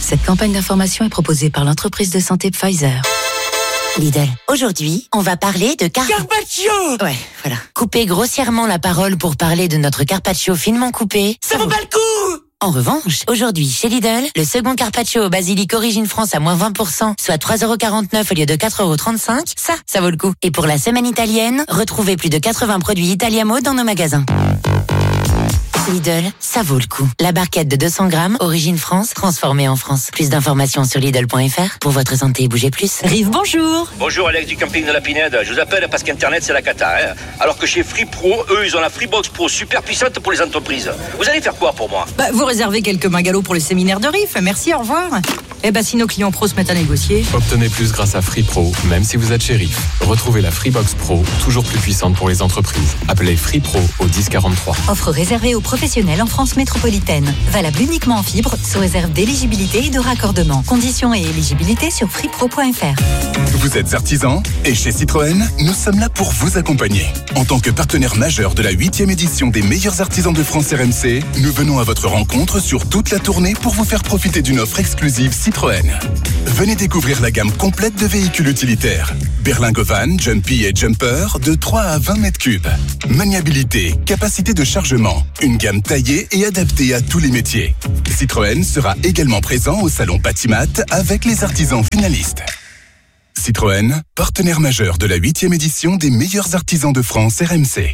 Cette campagne d'information est proposée par l'entreprise de santé Pfizer. Lidl. Aujourd'hui, on va parler de Carpaccio. Ouais, voilà. Couper grossièrement la parole pour parler de notre carpaccio finement coupé. Ça vaut pas le coup. En revanche, aujourd'hui, chez Lidl, le second carpaccio au basilic Origine France à moins 20%, soit 3,49€ au lieu de 4,35€, ça vaut le coup. Et pour la semaine italienne, retrouvez plus de 80 produits Italiamo dans nos magasins. Lidl, ça vaut le coup. La barquette de 200 grammes, Origine France, transformée en France. Plus d'informations sur Lidl.fr. Pour votre santé, bougez plus. Rive, bonjour. Bonjour Alex du camping de la Pinède. Je vous appelle parce qu'Internet c'est la cata. Hein. Alors que chez Free Pro, eux, ils ont la Freebox Pro super puissante pour les entreprises. Vous allez faire quoi pour moi ? Vous réservez quelques magalos pour le séminaire de RIF. Merci, au revoir. Si nos clients pros se mettent à négocier. Obtenez plus grâce à Free Pro, même si vous êtes chez RIF. Retrouvez la Freebox Pro, toujours plus puissante pour les entreprises. Appelez Free Pro au 1043. Offre réservée aux professionnels en France métropolitaine. Valable uniquement en fibre, sous réserve d'éligibilité et de raccordement. Conditions et éligibilité sur freepro.fr. Vous êtes artisan et chez Citroën, nous sommes là pour vous accompagner. En tant que partenaire majeur de la 8e édition des meilleurs artisans de France RMC, nous venons à votre rencontre sur toute la tournée pour vous faire profiter d'une offre exclusive Citroën. Venez découvrir la gamme complète de véhicules utilitaires. Berlingo Van, Jumpy et Jumper de 3 à 20 mètres cubes. Maniabilité, capacité de chargement, une gamme taillée et adaptée à tous les métiers. Citroën sera également présent au salon Patimat avec les artisans finalistes. Citroën, partenaire majeur de la 8e édition des meilleurs artisans de France RMC.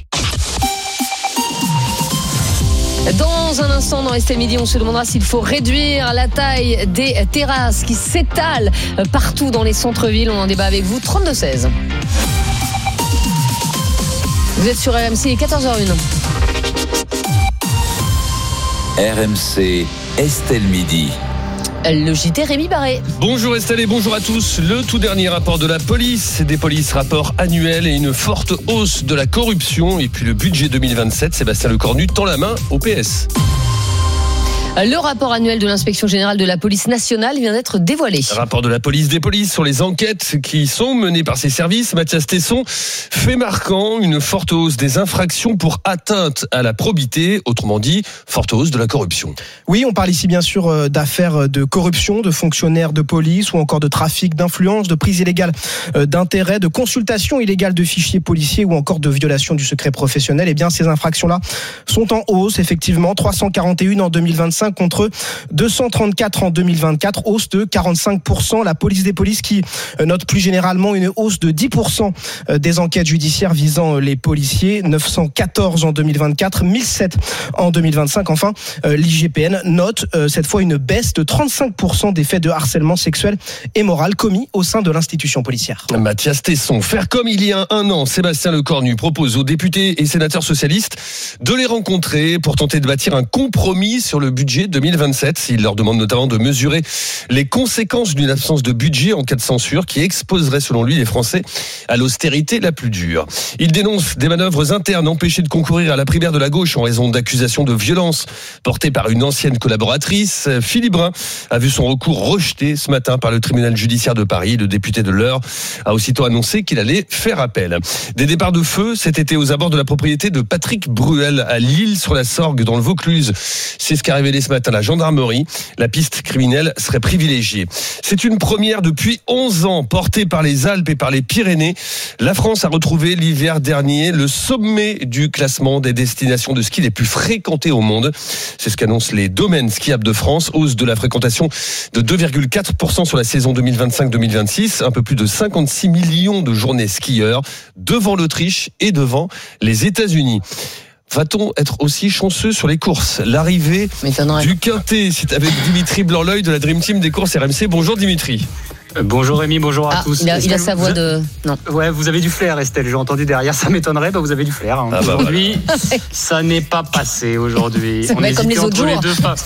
Dans un instant, dans Estelle Midi, on se demandera s'il faut réduire la taille des terrasses qui s'étalent partout dans les centres-villes. On en débat avec vous, 32-16. Vous êtes sur RMC, 14h01. RMC, Estelle Midi. Le JT Rémi Barré. Bonjour Estelle et bonjour à tous. Le tout dernier rapport de la police, des polices rapport annuel et une forte hausse de la corruption. Et puis le budget 2027, Sébastien Lecornu tend la main au PS. Le rapport annuel de l'inspection générale de la police nationale vient d'être dévoilé. Rapport de la police des polices sur les enquêtes qui sont menées par ses services. Mathias Tesson, fait marquant, une forte hausse des infractions pour atteinte à la probité, autrement dit, forte hausse de la corruption. Oui, on parle ici bien sûr d'affaires de corruption, de fonctionnaires de police ou encore de trafic d'influence, de prise illégale d'intérêt, de consultation illégale de fichiers policiers ou encore de violation du secret professionnel. Eh bien, ces infractions-là sont en hausse, effectivement, 341 en 2025 contre 234 en 2024, hausse de 45%. La police des polices qui note plus généralement une hausse de 10% des enquêtes judiciaires visant les policiers, 914 en 2024, 1007 en 2025. Enfin, l'IGPN note cette fois une baisse de 35% des faits de harcèlement sexuel et moral commis au sein de l'institution policière. Mathias Tesson, faire comme il y a un an, Sébastien Lecornu propose aux députés et sénateurs socialistes de les rencontrer pour tenter de bâtir un compromis sur le budget 2027. Il leur demande notamment de mesurer les conséquences d'une absence de budget en cas de censure qui exposerait selon lui les Français à l'austérité la plus dure. Il dénonce des manœuvres internes empêchées de concourir à la primaire de la gauche en raison d'accusations de violence portées par une ancienne collaboratrice. Philippe Brun a vu son recours rejeté ce matin par le tribunal judiciaire de Paris. Le député de l'Eure a aussitôt annoncé qu'il allait faire appel. Des départs de feu cet été aux abords de la propriété de Patrick Bruel à L'Isle-sur-la-Sorgue dans le Vaucluse. C'est ce qu'a révélé ce matin la gendarmerie. La piste criminelle serait privilégiée. C'est une première depuis 11 ans portée par les Alpes et par les Pyrénées. La France a retrouvé l'hiver dernier le sommet du classement des destinations de ski les plus fréquentées au monde. C'est ce qu'annoncent les domaines skiables de France. Hausse de la fréquentation de 2,4% sur la saison 2025-2026. Un peu plus de 56 millions de journées skieurs devant l'Autriche et devant les États-Unis. Va-t-on être aussi chanceux sur les courses ? L'arrivée du Quintet, c'est avec Dimitri Blanc-L'œil de la Dream Team des courses RMC. Bonjour Dimitri. Bonjour Rémi, bonjour à tous. Il a sa voix de... Non. Ouais, vous avez du flair Estelle, j'ai entendu derrière, ça m'étonnerait, vous avez du flair. Hein. Aujourd'hui, ça n'est pas passé aujourd'hui. C'est pas comme les autres jours.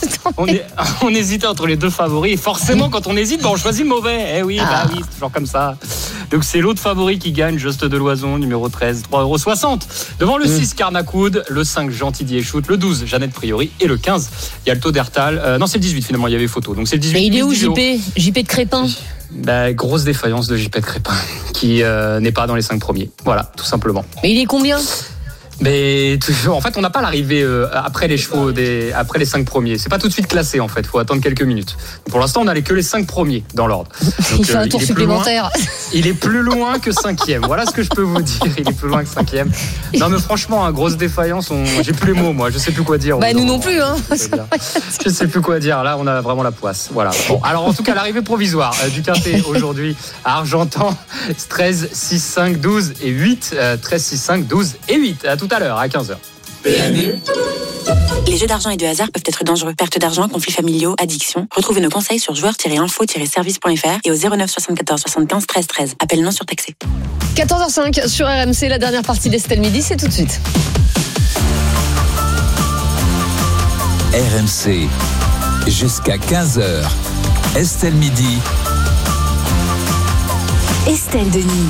On hésitait entre les deux favoris et forcément quand on hésite, on choisit le mauvais. Eh oui, oui, c'est toujours comme ça. Donc c'est l'autre favori qui gagne, Juste de Loison, numéro 13, 3,60€. Devant le 6, Carnacoud, le 5, Gentil Diéchout, le 12, Jeannette Priori et le 15, il y a le Taux d'Hertal. Non, c'est le 18 finalement, il y avait photo. Donc c'est le 18. Mais il est où JP de Crépin ? Grosse défaillance de JP de Crépin qui n'est pas dans les 5 premiers. Voilà, tout simplement. Mais il est combien ? Mais toujours, en fait, on n'a pas l'arrivée après les chevaux, après les 5 premiers. C'est pas tout de suite classé, en fait. Il faut attendre quelques minutes. Pour l'instant, on n'a que les 5 premiers dans l'ordre. Donc, il fait un tour supplémentaire. Il est plus loin que 5e. Voilà ce que je peux vous dire. Il est plus loin que 5e. Non, mais franchement, grosse défaillance. J'ai plus les mots, moi. Je sais plus quoi dire. Nous non plus, hein. Je sais plus quoi dire. Là, on a vraiment la poisse. Voilà. Bon, alors en tout cas, l'arrivée provisoire du quintet aujourd'hui à Argentan, 13, 6, 5, 12 et 8. 13, 6, 5, 12 et 8. À tout à l'heure, à 15h. Les jeux d'argent et de hasard peuvent être dangereux. Perte d'argent, conflits familiaux, addiction. Retrouvez nos conseils sur joueurs-info-service.fr et au 09 74 75 13 13. Appel non surtaxé. 14h05 sur RMC, la dernière partie d'Estelle Midi, c'est tout de suite. RMC, jusqu'à 15h. Estelle Midi. Estelle Denis.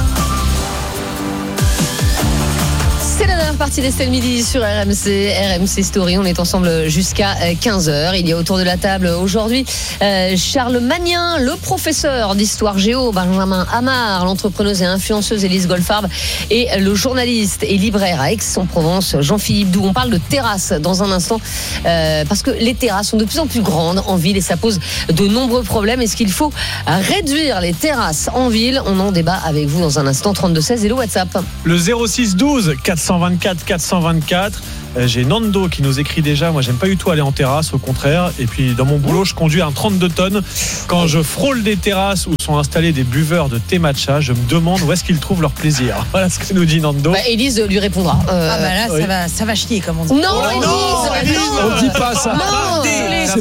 C'est la dernière partie d'Estelle Midi sur RMC Story. On est ensemble jusqu'à 15h. Il y a autour de la table aujourd'hui Charles Magnin, le professeur d'histoire géo, Benjamin Amar, l'entrepreneuse et influenceuse Élise Goldfarb et le journaliste et libraire à Aix-en-Provence, Jean-Philippe Doux. On parle de terrasses dans un instant parce que les terrasses sont de plus en plus grandes en ville et ça pose de nombreux problèmes. Est-ce qu'il faut réduire les terrasses en ville? On en débat avec vous dans un instant. 32-16 et le WhatsApp. Le 06-12 424 424. J'ai Nando qui nous écrit déjà. Moi, j'aime pas du tout aller en terrasse, au contraire. Et puis, dans mon boulot, je conduis un 32 tonnes. Quand je frôle des terrasses où sont installés des buveurs de thé matcha, je me demande où est-ce qu'ils trouvent leur plaisir. Voilà ce que nous dit Nando. Élise lui répondra. Là, oui. ça va chier, comme on dit. Non, Élise, on dit pas ça. Ça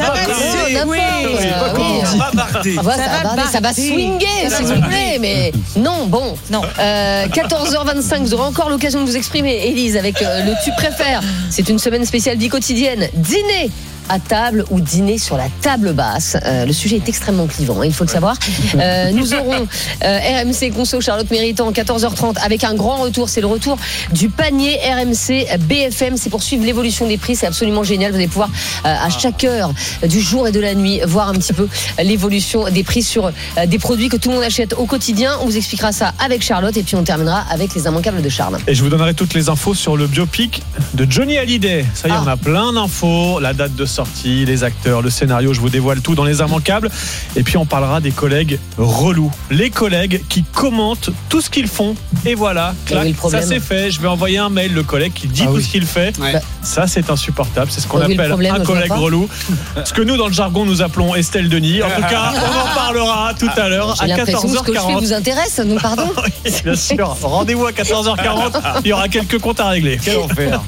va swinguer, s'il vous plaît. Mais non, bon. 14h25, vous aurez encore l'occasion de vous exprimer, Élise, avec le tu préfères. C'est une semaine spéciale vie quotidienne. Dîner à table ou dîner sur la table basse. Le sujet est extrêmement clivant, il faut le savoir. Nous aurons RMC Conso Charlotte Méritant 14h30 avec un grand retour. C'est le retour du panier RMC BFM. C'est pour suivre l'évolution des prix. C'est absolument génial. Vous allez pouvoir à chaque heure du jour et de la nuit voir un petit peu l'évolution des prix sur des produits que tout le monde achète au quotidien. On vous expliquera ça avec Charlotte et puis on terminera avec les immanquables de Charles. Et je vous donnerai toutes les infos sur le biopic de Johnny Hallyday. Ça y est, on a plein d'infos. La date de sortie, les acteurs, le scénario, je vous dévoile tout dans les immanquables. Et puis on parlera des collègues relous. Les collègues qui commentent tout ce qu'ils font. Et voilà, clac, ça c'est fait. Je vais envoyer un mail, le collègue qui dit tout ce qu'il fait. Ouais. Ça c'est insupportable. C'est ce qu'on appelle un collègue relou. Ce que nous dans le jargon nous appelons Estelle Denis. En tout cas, on en parlera tout à l'heure à 14h40. Ce que je fais vous intéresse, nous pardon. Oui, bien sûr. Rendez-vous à 14h40. Il y aura quelques comptes à régler. Quel enfer.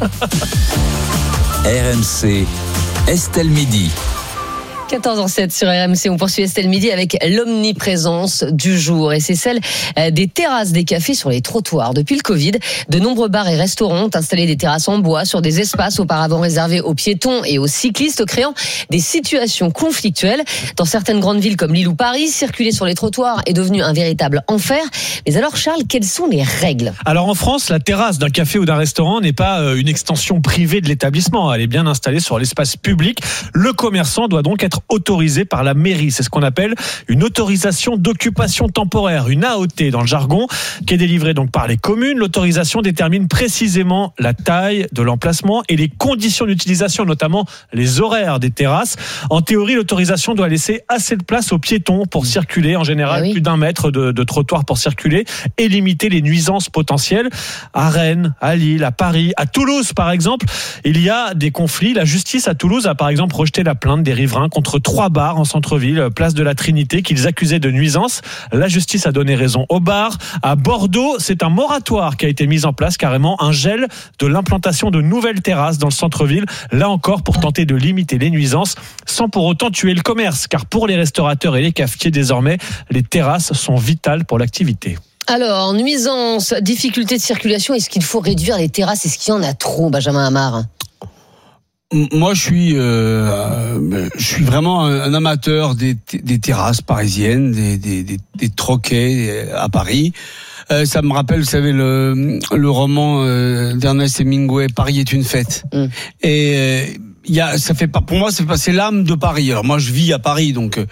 RMC Estelle Midi. 14h07 sur RMC, on poursuit Estelle Midi avec l'omniprésence du jour et c'est celle des terrasses des cafés sur les trottoirs. Depuis le Covid, de nombreux bars et restaurants ont installé des terrasses en bois sur des espaces auparavant réservés aux piétons et aux cyclistes, créant des situations conflictuelles. Dans certaines grandes villes comme Lille ou Paris, circuler sur les trottoirs est devenu un véritable enfer. Mais alors Charles, quelles sont les règles? Alors en France, la terrasse d'un café ou d'un restaurant n'est pas une extension privée de l'établissement. Elle est bien installée sur l'espace public. Le commerçant doit donc être autorisé par la mairie. C'est ce qu'on appelle une autorisation d'occupation temporaire, une AOT dans le jargon, qui est délivrée donc par les communes. L'autorisation détermine précisément la taille de l'emplacement et les conditions d'utilisation, notamment les horaires des terrasses. En théorie, l'autorisation doit laisser assez de place aux piétons pour circuler, en général plus d'un mètre de trottoir pour circuler et limiter les nuisances potentielles. À Rennes, à Lille, à Paris, à Toulouse par exemple, il y a des conflits. La justice à Toulouse a par exemple rejeté la plainte des riverains contre 3 bars en centre-ville, place de la Trinité, qu'ils accusaient de nuisance. La justice a donné raison aux bars. À Bordeaux, c'est un moratoire qui a été mis en place, carrément un gel de l'implantation de nouvelles terrasses dans le centre-ville, là encore pour tenter de limiter les nuisances, sans pour autant tuer le commerce, car pour les restaurateurs et les cafetiers désormais, les terrasses sont vitales pour l'activité. Alors, nuisance, difficulté de circulation, est-ce qu'il faut réduire les terrasses? Est-ce qu'il y en a trop, Benjamin Amar? Moi, je suis vraiment un amateur des terrasses parisiennes, des troquets à Paris. Ça me rappelle, vous savez, le roman d'Ernest Hemingway, Paris est une fête. Et ça fait pas, pour moi, c'est l'âme de Paris. Alors moi, je vis à Paris, donc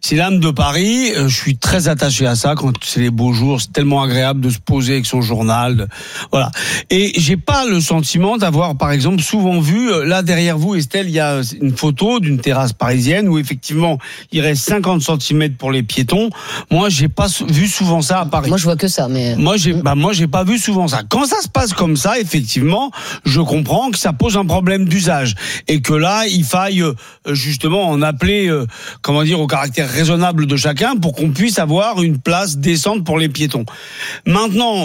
C'est l'âme de Paris. Je suis très attaché à ça quand c'est les beaux jours. C'est tellement agréable de se poser avec son journal. Voilà. Et j'ai pas le sentiment d'avoir, par exemple, souvent vu, là derrière vous, Estelle, il y a une photo d'une terrasse parisienne où effectivement, il reste 50 cm pour les piétons. Moi, j'ai pas vu souvent ça à Paris. Moi, je vois que ça, mais. Moi, j'ai pas vu souvent ça. Quand ça se passe comme ça, effectivement, je comprends que ça pose un problème d'usage. Et que là, il faille, justement, en appeler, au caractère raisonnable de chacun pour qu'on puisse avoir une place décente pour les piétons. Maintenant,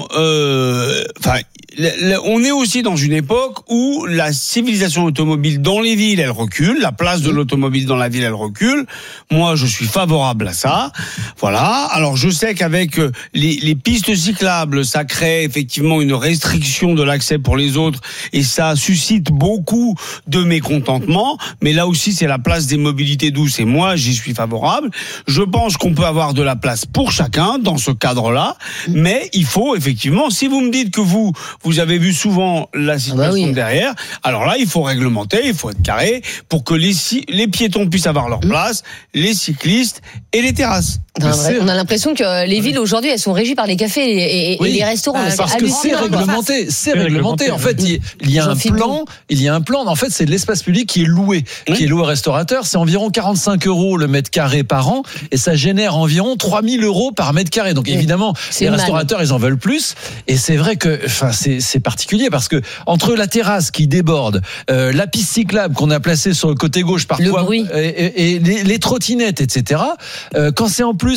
on est aussi dans une époque où la civilisation automobile dans les villes, elle recule. La place de l'automobile dans la ville, elle recule. Moi, je suis favorable à ça. Voilà. Alors, je sais qu'avec les pistes cyclables, ça crée effectivement une restriction de l'accès pour les autres et ça suscite beaucoup de mécontentement. Mais là aussi, c'est la place des mobilités douces et moi, j'y suis favorable. Je pense qu'on peut avoir de la place pour chacun dans ce cadre-là. Mais il faut effectivement, si vous me dites que vous avez vu souvent la situation derrière, alors là, il faut réglementer, il faut être carré pour que les piétons puissent avoir leur place, les cyclistes et les terrasses. On a l'impression que les villes aujourd'hui, elles sont régies par les cafés et les restaurants. Parce que c'est réglementé. C'est réglementé. En fait, il y a un plan. Il y a un plan. En fait, c'est de l'espace public qui est loué, qui est loué aux restaurateurs. C'est environ 45 € le mètre carré par an, et ça génère environ 3 000 € par mètre carré. Donc évidemment, les restaurateurs, ils en veulent plus. Et c'est vrai que, c'est particulier parce que entre la terrasse qui déborde, la piste cyclable qu'on a placée sur le côté gauche parfois, le bruit. Et les trottinettes, etc. Quand c'est en plus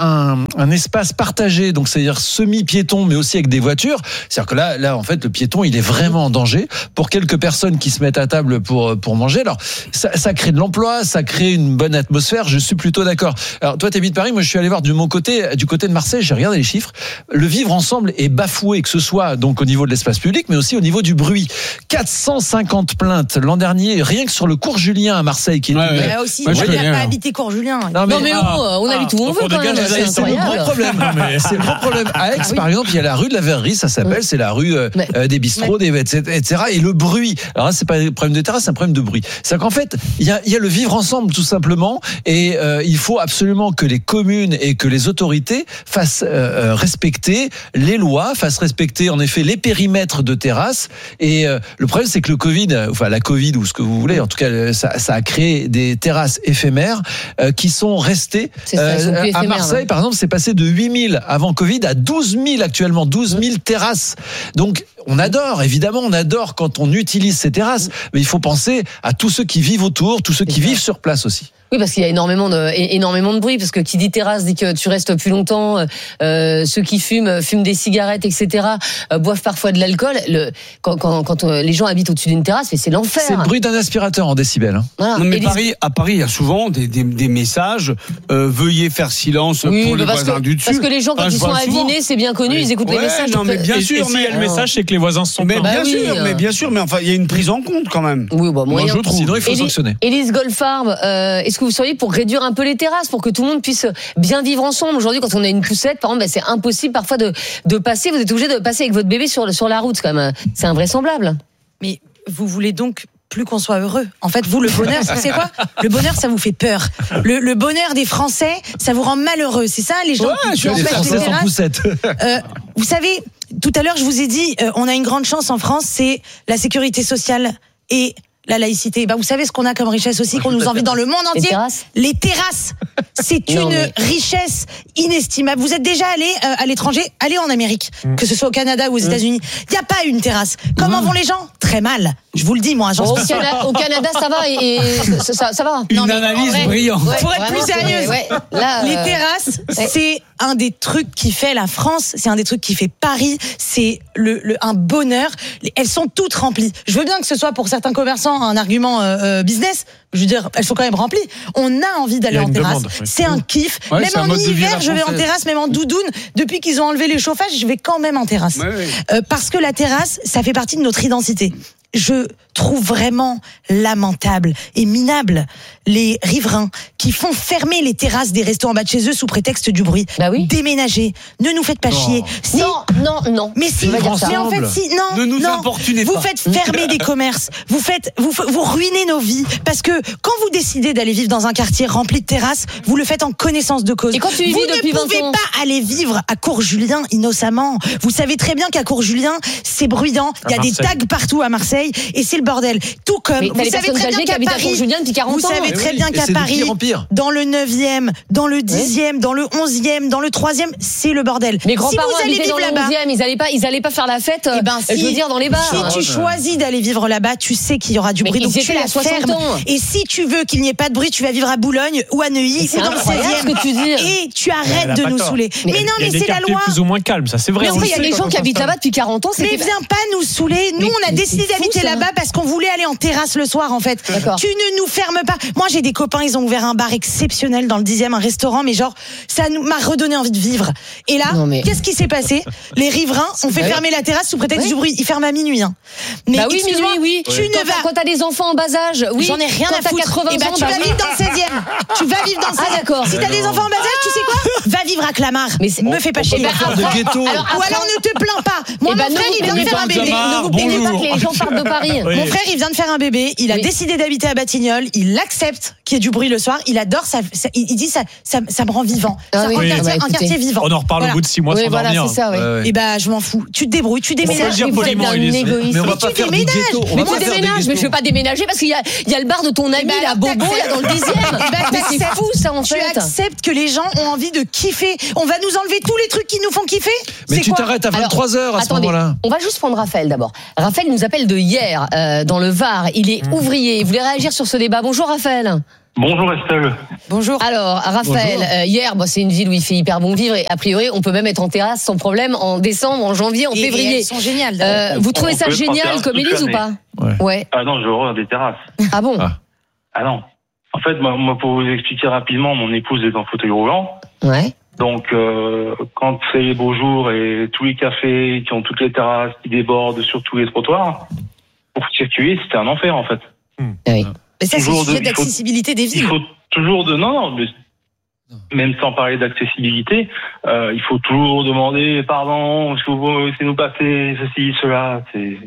un espace partagé, donc c'est-à-dire semi-piéton, mais aussi avec des voitures, c'est-à-dire que là, en fait, le piéton, il est vraiment en danger pour quelques personnes qui se mettent à table pour manger. Alors, ça crée de l'emploi, ça crée une bonne atmosphère. Je suis plutôt d'accord. Alors, toi, t'habites Paris, moi, je suis allé voir du côté de Marseille. J'ai regardé les chiffres. Le vivre ensemble est bafoué, que ce soit donc au niveau de l'espace public, mais aussi au niveau du bruit. 450 plaintes l'an dernier, rien que sur le cours Julien à Marseille, qui est aussi. Moi, je n'ai pas habité cours Julien. Non mais on habite où on veut. C'est le gros problème. C'est le gros problème. À Aix, par exemple, il y a la rue de la Verrerie, ça s'appelle, c'est la rue des bistrots, etc. Et le bruit. Alors là, c'est pas un problème de terrasse, c'est un problème de bruit. C'est qu'en fait, il y a le vivre ensemble, tout simplement, et il faut absolument que les communes et que les autorités fassent respecter les lois, fassent respecter en effet les périmètres de terrasse. Et le problème, c'est que la Covid ou ce que vous voulez, en tout cas, ça a créé des terrasses éphémères qui sont restées. À Marseille, par exemple, c'est passé de 8 000 avant Covid à 12 000 actuellement, 12 000 terrasses. Donc, on adore quand on utilise ces terrasses, mais il faut penser à tous ceux qui vivent autour, tous ceux qui vivent sur place aussi. Oui, parce qu'il y a énormément de bruit, parce que qui dit terrasse dit que tu restes plus longtemps. Ceux qui fument des cigarettes, etc. Boivent parfois de l'alcool. Quand les gens habitent au-dessus d'une terrasse, mais c'est l'enfer. C'est le bruit d'un aspirateur en décibels. Voilà. Non, mais à Paris, il y a souvent des messages. Veuillez faire silence pour les voisins du dessus. Parce que les gens, quand ils sont avinés, c'est bien connu, ils écoutent les messages. Non, mais bien sûr. Mais le message, c'est que les voisins se sont bien sûr. Mais enfin, il y a une prise en compte quand même. Oui, moi je trouve. Sinon, il faut sanctionner. Élise Goldfarb, est-ce que vous seriez pour réduire un peu les terrasses, pour que tout le monde puisse bien vivre ensemble? Aujourd'hui, quand on a une poussette, par exemple, c'est impossible parfois de passer. Vous êtes obligé de passer avec votre bébé sur la route, quand même. C'est invraisemblable. Mais vous voulez donc plus qu'on soit heureux. En fait, vous, le bonheur, c'est quoi? Le bonheur, ça vous fait peur. Le bonheur des Français, ça vous rend malheureux. C'est ça, les gens qui les Français sans poussette. Vous savez, tout à l'heure, je vous ai dit, on a une grande chance en France, c'est la sécurité sociale et la laïcité. Vous savez ce qu'on a comme richesse aussi, qu'on nous envie dans le monde entier? Les terrasses. C'est une richesse inestimable. Vous êtes déjà allé à l'étranger? Allez en Amérique, que ce soit au Canada ou aux États-Unis. Il n'y a pas une terrasse. Comment vont les gens? Très mal. Je vous le dis, moi. Au Canada, ça va et ça va. Une analyse brillante. Pour être plus sérieuse, les terrasses, c'est un des trucs qui fait la France. C'est un des trucs qui fait Paris. C'est un bonheur. Elles sont toutes remplies. Je veux bien que ce soit pour certains commerçants un argument business. Je veux dire, elles sont quand même remplies. On a envie d'aller en terrasse. C'est un kiff. Même en hiver, je vais en terrasse, même en doudoune. Depuis qu'ils ont enlevé les chauffages, je vais quand même en terrasse. Parce que la terrasse, ça fait partie de notre identité. trouve vraiment lamentable et minable les riverains qui font fermer les terrasses des restaurants en bas de chez eux sous prétexte du bruit. Bah oui. Déménagez. Ne nous faites pas chier. Si, Non. mais si, mais en fait, si, non. Ne nous importunez vous pas. faites fermer des commerces. Vous ruinez nos vies. Parce que quand vous décidez d'aller vivre dans un quartier rempli de terrasses, vous le faites en connaissance de cause. Et quand tu y vis depuis 20 ans. Vous ne pouvez pas aller vivre à Cours-Julien innocemment. Vous savez très bien qu'à Cours-Julien, c'est bruyant. Il y a des tags partout à Marseille et c'est le bordel. Tout comme, mais vous savez très bien qu'à Paris, depuis 40 vous savez très bien qu'à Paris, dans le 9e, dans le 10e, dans le 11e, dans le 3e, c'est le bordel. Mes grands-parents si vous allez habitaient vivre dans le là-bas, 11e, ils allaient pas faire la fête, je veux dire, dans les bars. Si tu choisis d'aller vivre là-bas, tu sais qu'il y aura du bruit, donc tu la fermes. Et si tu veux qu'il n'y ait pas de bruit, tu vas vivre à Boulogne ou à Neuilly ou dans le 16e. Que tu dis. Et tu arrêtes de nous saouler. Mais non, mais c'est la loi. Plus ou moins calme, ça c'est vrai. Mais après, il y a des gens qui habitent là-bas depuis 40 ans. Mais viens pas nous saouler. Nous, on a décidé d'habiter là-bas parce qu'on voulait aller en terrasse le soir, en fait. Tu ne nous fermes pas. Moi, j'ai des copains, ils ont ouvert un bar exceptionnel dans le 10e, un restaurant, mais genre, ça m'a redonné envie de vivre. Et là, qu'est-ce qui s'est passé? Les riverains ont fait fermer la terrasse sous prétexte du bruit. Ils ferment à minuit. Mais oui, minuit, oui. Quand t'as des enfants en bas âge, oui. J'en ai rien à foutre. 80 ans, tu vas vivre dans le 16e. Tu vas vivre dans le 16e. Ah, d'accord. Si t'as des enfants en bas âge, tu sais quoi? Va vivre à Clamart. Mais me fais pas chier. De ghetto. Ou alors ne te plains pas. Moi, mon frère, il vient de faire un bébé. Ne vous plaignez pas que les gens partent de Paris. Mon frère, il vient de faire un bébé. Il a décidé d'habiter à Batignolles. Il accepte qu'il y ait du bruit le soir. Il adore ça. Il dit ça me rend vivant. Ça rend un quartier vivant. On en reparle au bout de 6 mois sans dormir. C'est ça, Et bah, je m'en fous. Tu te débrouilles, tu déménages. Vous êtes un égoïste. Mais on va pas faire du ghetto. Mais tu déménages. Mais je veux pas déménager parce qu'il y a le bar de ton ami, la Bobo, là, dans le 10e. Mais c'est fou, ça, en fait. Tu acceptes que les gens ont envie de kiffer. On va nous enlever tous les trucs qui nous font kiffer? Mais tu t'arrêtes à 23h à ce moment-là. On va juste prendre Raphaël d'abord. Raphaël nous appelle de hier, dans le Var. Il est ouvrier. Il voulait réagir sur ce débat. Bonjour Raphaël. Bonjour Estelle. Bonjour. Alors Raphaël, hier, c'est une ville où il fait hyper bon vivre et a priori on peut même être en terrasse sans problème en décembre, en janvier, en février. Elles sont géniales. Vous trouvez ça génial comme Élise ou pas? Ouais. Ah non, j'ai horreur des terrasses. Ah bon? Ah non. En fait, moi, pour vous expliquer rapidement, mon épouse est en fauteuil roulant. Ouais. Donc, quand c'est les beaux jours et tous les cafés qui ont toutes les terrasses qui débordent sur tous les trottoirs, pour circuler, c'était un enfer en fait. Oui. Mais ça, c'est le sujet d'accessibilité des villes. Il faut toujours même sans parler d'accessibilité, il faut toujours demander pardon, est-ce que vous laissez nous passer ceci, cela.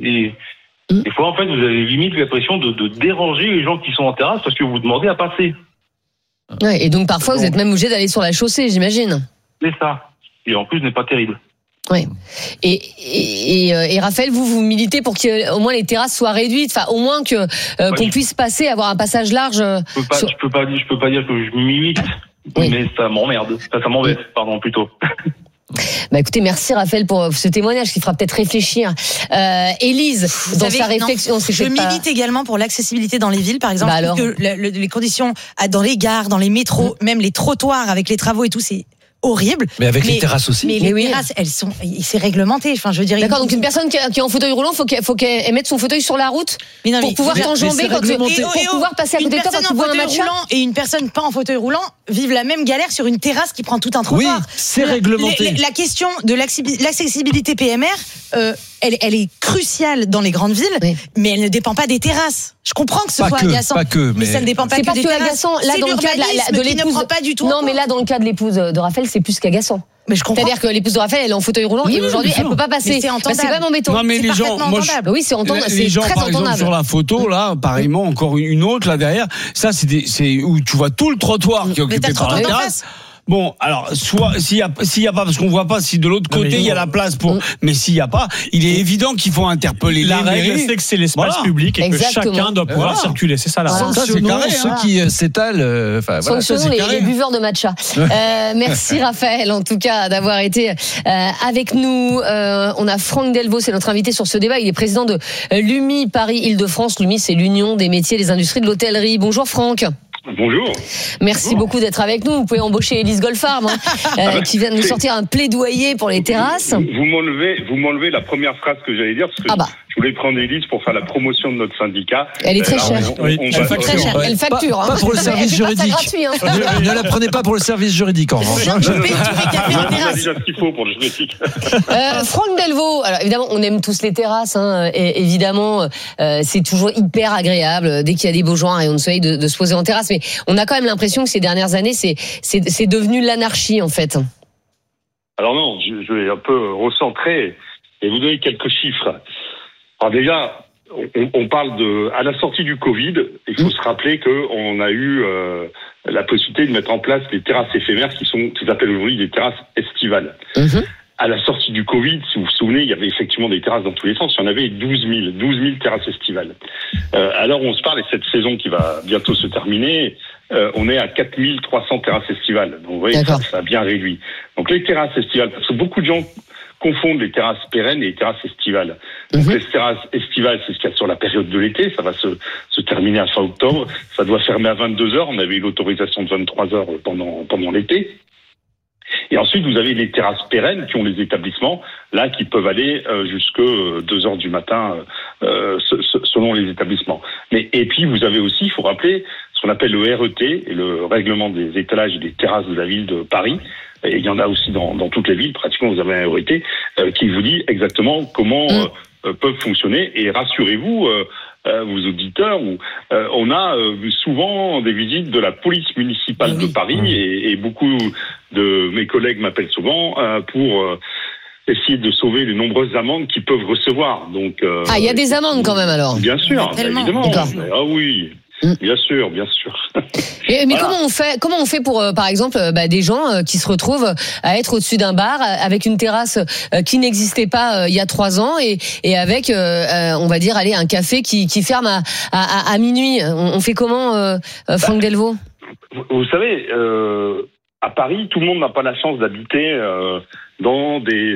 Des fois, en fait, vous avez limite l'impression de déranger les gens qui sont en terrasse parce que vous demandez à passer. Ouais, et donc parfois, vous êtes même obligé d'aller sur la chaussée, j'imagine. C'est ça. Et en plus, ce n'est pas terrible. Oui. Et Raphaël, vous militez pour qu'au moins les terrasses soient réduites, enfin au moins qu'on puisse passer, avoir un passage large. Je peux pas dire que je milite, mais ça m'emmerde. Ça m'embête, pardon, plutôt. Bah écoutez, merci Raphaël pour ce témoignage qui fera peut-être réfléchir. Élise, dans sa réflexion, je milite également pour l'accessibilité dans les villes, par exemple, que les conditions dans les gares, dans les métros, même les trottoirs avec les travaux et tout, c'est horrible. Mais avec les terrasses aussi. Mais les terrasses, c'est réglementé. Enfin, je veux dire. D'accord, donc une personne qui est en fauteuil roulant, faut qu'elle mette son fauteuil sur la route pour pouvoir t'enjamber pour pouvoir passer à côté de toi quand tu vois un match. Et une personne pas en fauteuil roulant vivent la même galère sur une terrasse qui prend tout un trottoir. Oui, c'est réglementé. La question de l'accessibilité PMR, elle est cruciale dans les grandes villes, mais elle ne dépend pas des terrasses. Je comprends que ce soit agaçant, mais ça ne dépend pas que des terrasses. Agaçant. Là, dans le cas de l'épouse, pas du tout. Non, mais là, dans le cas de l'épouse de Raphaël, c'est plus qu'agaçant. Mais je comprends. C'est-à-dire que l'épouse de Raphaël, elle est en fauteuil roulant et aujourd'hui, elle peut pas passer. C'est entendable. C'est vraiment embêtant. Non, mais les gens, oui, c'est entendable. Les gens, très par exemple, sur la photo, là, pareillement, encore une autre, là, derrière, ça, c'est où tu vois tout le trottoir qui est occupé par la terrasse. Bon, alors, soit, s'il y a pas, parce qu'on voit pas si de l'autre côté il y a la place pour, mais s'il y a pas, il est évident qu'il faut interpeller la règle, c'est que c'est l'espace public et que chacun doit pouvoir circuler. C'est ça la règle. Ça, c'est carré, ceux qui s'étalent, sanctionnons les buveurs de matcha. Merci Raphaël, en tout cas, d'avoir été avec nous. On a Franck Delvaux, c'est notre invité sur ce débat. Il est président de l'UMI Paris-Île-de-France. L'UMI, c'est l'Union des métiers et des industries de l'hôtellerie. Bonjour Franck. Bonjour. Merci beaucoup d'être avec nous. Vous pouvez embaucher Élise Goldfarb, qui vient de nous sortir un plaidoyer pour les terrasses. Vous m'enlevez la première phrase que j'allais dire, parce que Je voulais prendre Élise pour faire la promotion de notre syndicat. Elle est très chère. Elle facture. Pas pour le service juridique. Ne la prenez pas pour le service juridique, en revanche. On a déjà ce qu'il faut pour le juridique. Franck Delvaux, alors évidemment, on aime tous les terrasses. Et évidemment, c'est toujours hyper agréable dès qu'il y a des beaux jours, un rayon de soleil, de se poser en terrasse. Mais on a quand même l'impression que ces dernières années, c'est devenu l'anarchie, en fait. Alors non, je vais un peu recentrer et vous donner quelques chiffres. Alors déjà, on parle à la sortie du Covid, il faut se rappeler qu'on a eu la possibilité de mettre en place des terrasses éphémères qui s'appellent aujourd'hui des terrasses estivales. À la sortie du Covid, si vous vous souvenez, il y avait effectivement des terrasses dans tous les sens. Il y en avait 12 000 terrasses estivales. Alors on se parle, et cette saison qui va bientôt se terminer, on est à 4 300 terrasses estivales. Donc vous voyez, ça a bien réduit. Donc les terrasses estivales, parce que beaucoup de gens confondent les terrasses pérennes et les terrasses estivales. Donc les terrasses estivales, c'est ce qu'il y a sur la période de l'été, ça va se terminer à fin octobre, ça doit fermer à 22h, on avait eu l'autorisation de 23h pendant l'été. Et ensuite, vous avez les terrasses pérennes qui ont les établissements, là, qui peuvent aller jusque 2h du matin, selon les établissements. Et puis, vous avez aussi, il faut rappeler, ce qu'on appelle le RET, et le règlement des étalages et des terrasses de la ville de Paris. Et il y en a aussi dans toutes les villes, pratiquement, vous avez un RET qui vous dit exactement comment peuvent fonctionner. Et rassurez-vous, vos auditeurs, on a souvent des visites de la police municipale de Paris et beaucoup de mes collègues m'appellent souvent pour essayer de sauver les nombreuses amendes qu'ils peuvent recevoir. Donc, il y a des amendes quand même alors. Bien sûr, évidemment. Ah oui. Bien sûr. Mais comment on fait pour, par exemple, des gens qui se retrouvent à être au-dessus d'un bar avec une terrasse qui n'existait pas il y a 3 ans et avec, on va dire, un café qui ferme à minuit. On fait comment, Franck Delvaux ? Vous savez, à Paris, tout le monde n'a pas la chance d'habiter dans des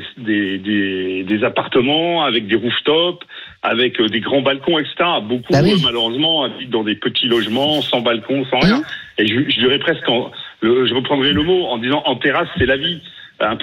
appartements avec des rooftops, avec des grands balcons, etc. Beaucoup, malheureusement, habitent dans des petits logements, sans balcon, sans rien. Et je dirais presque, je reprendrai le mot en disant en terrasse, c'est la vie. Un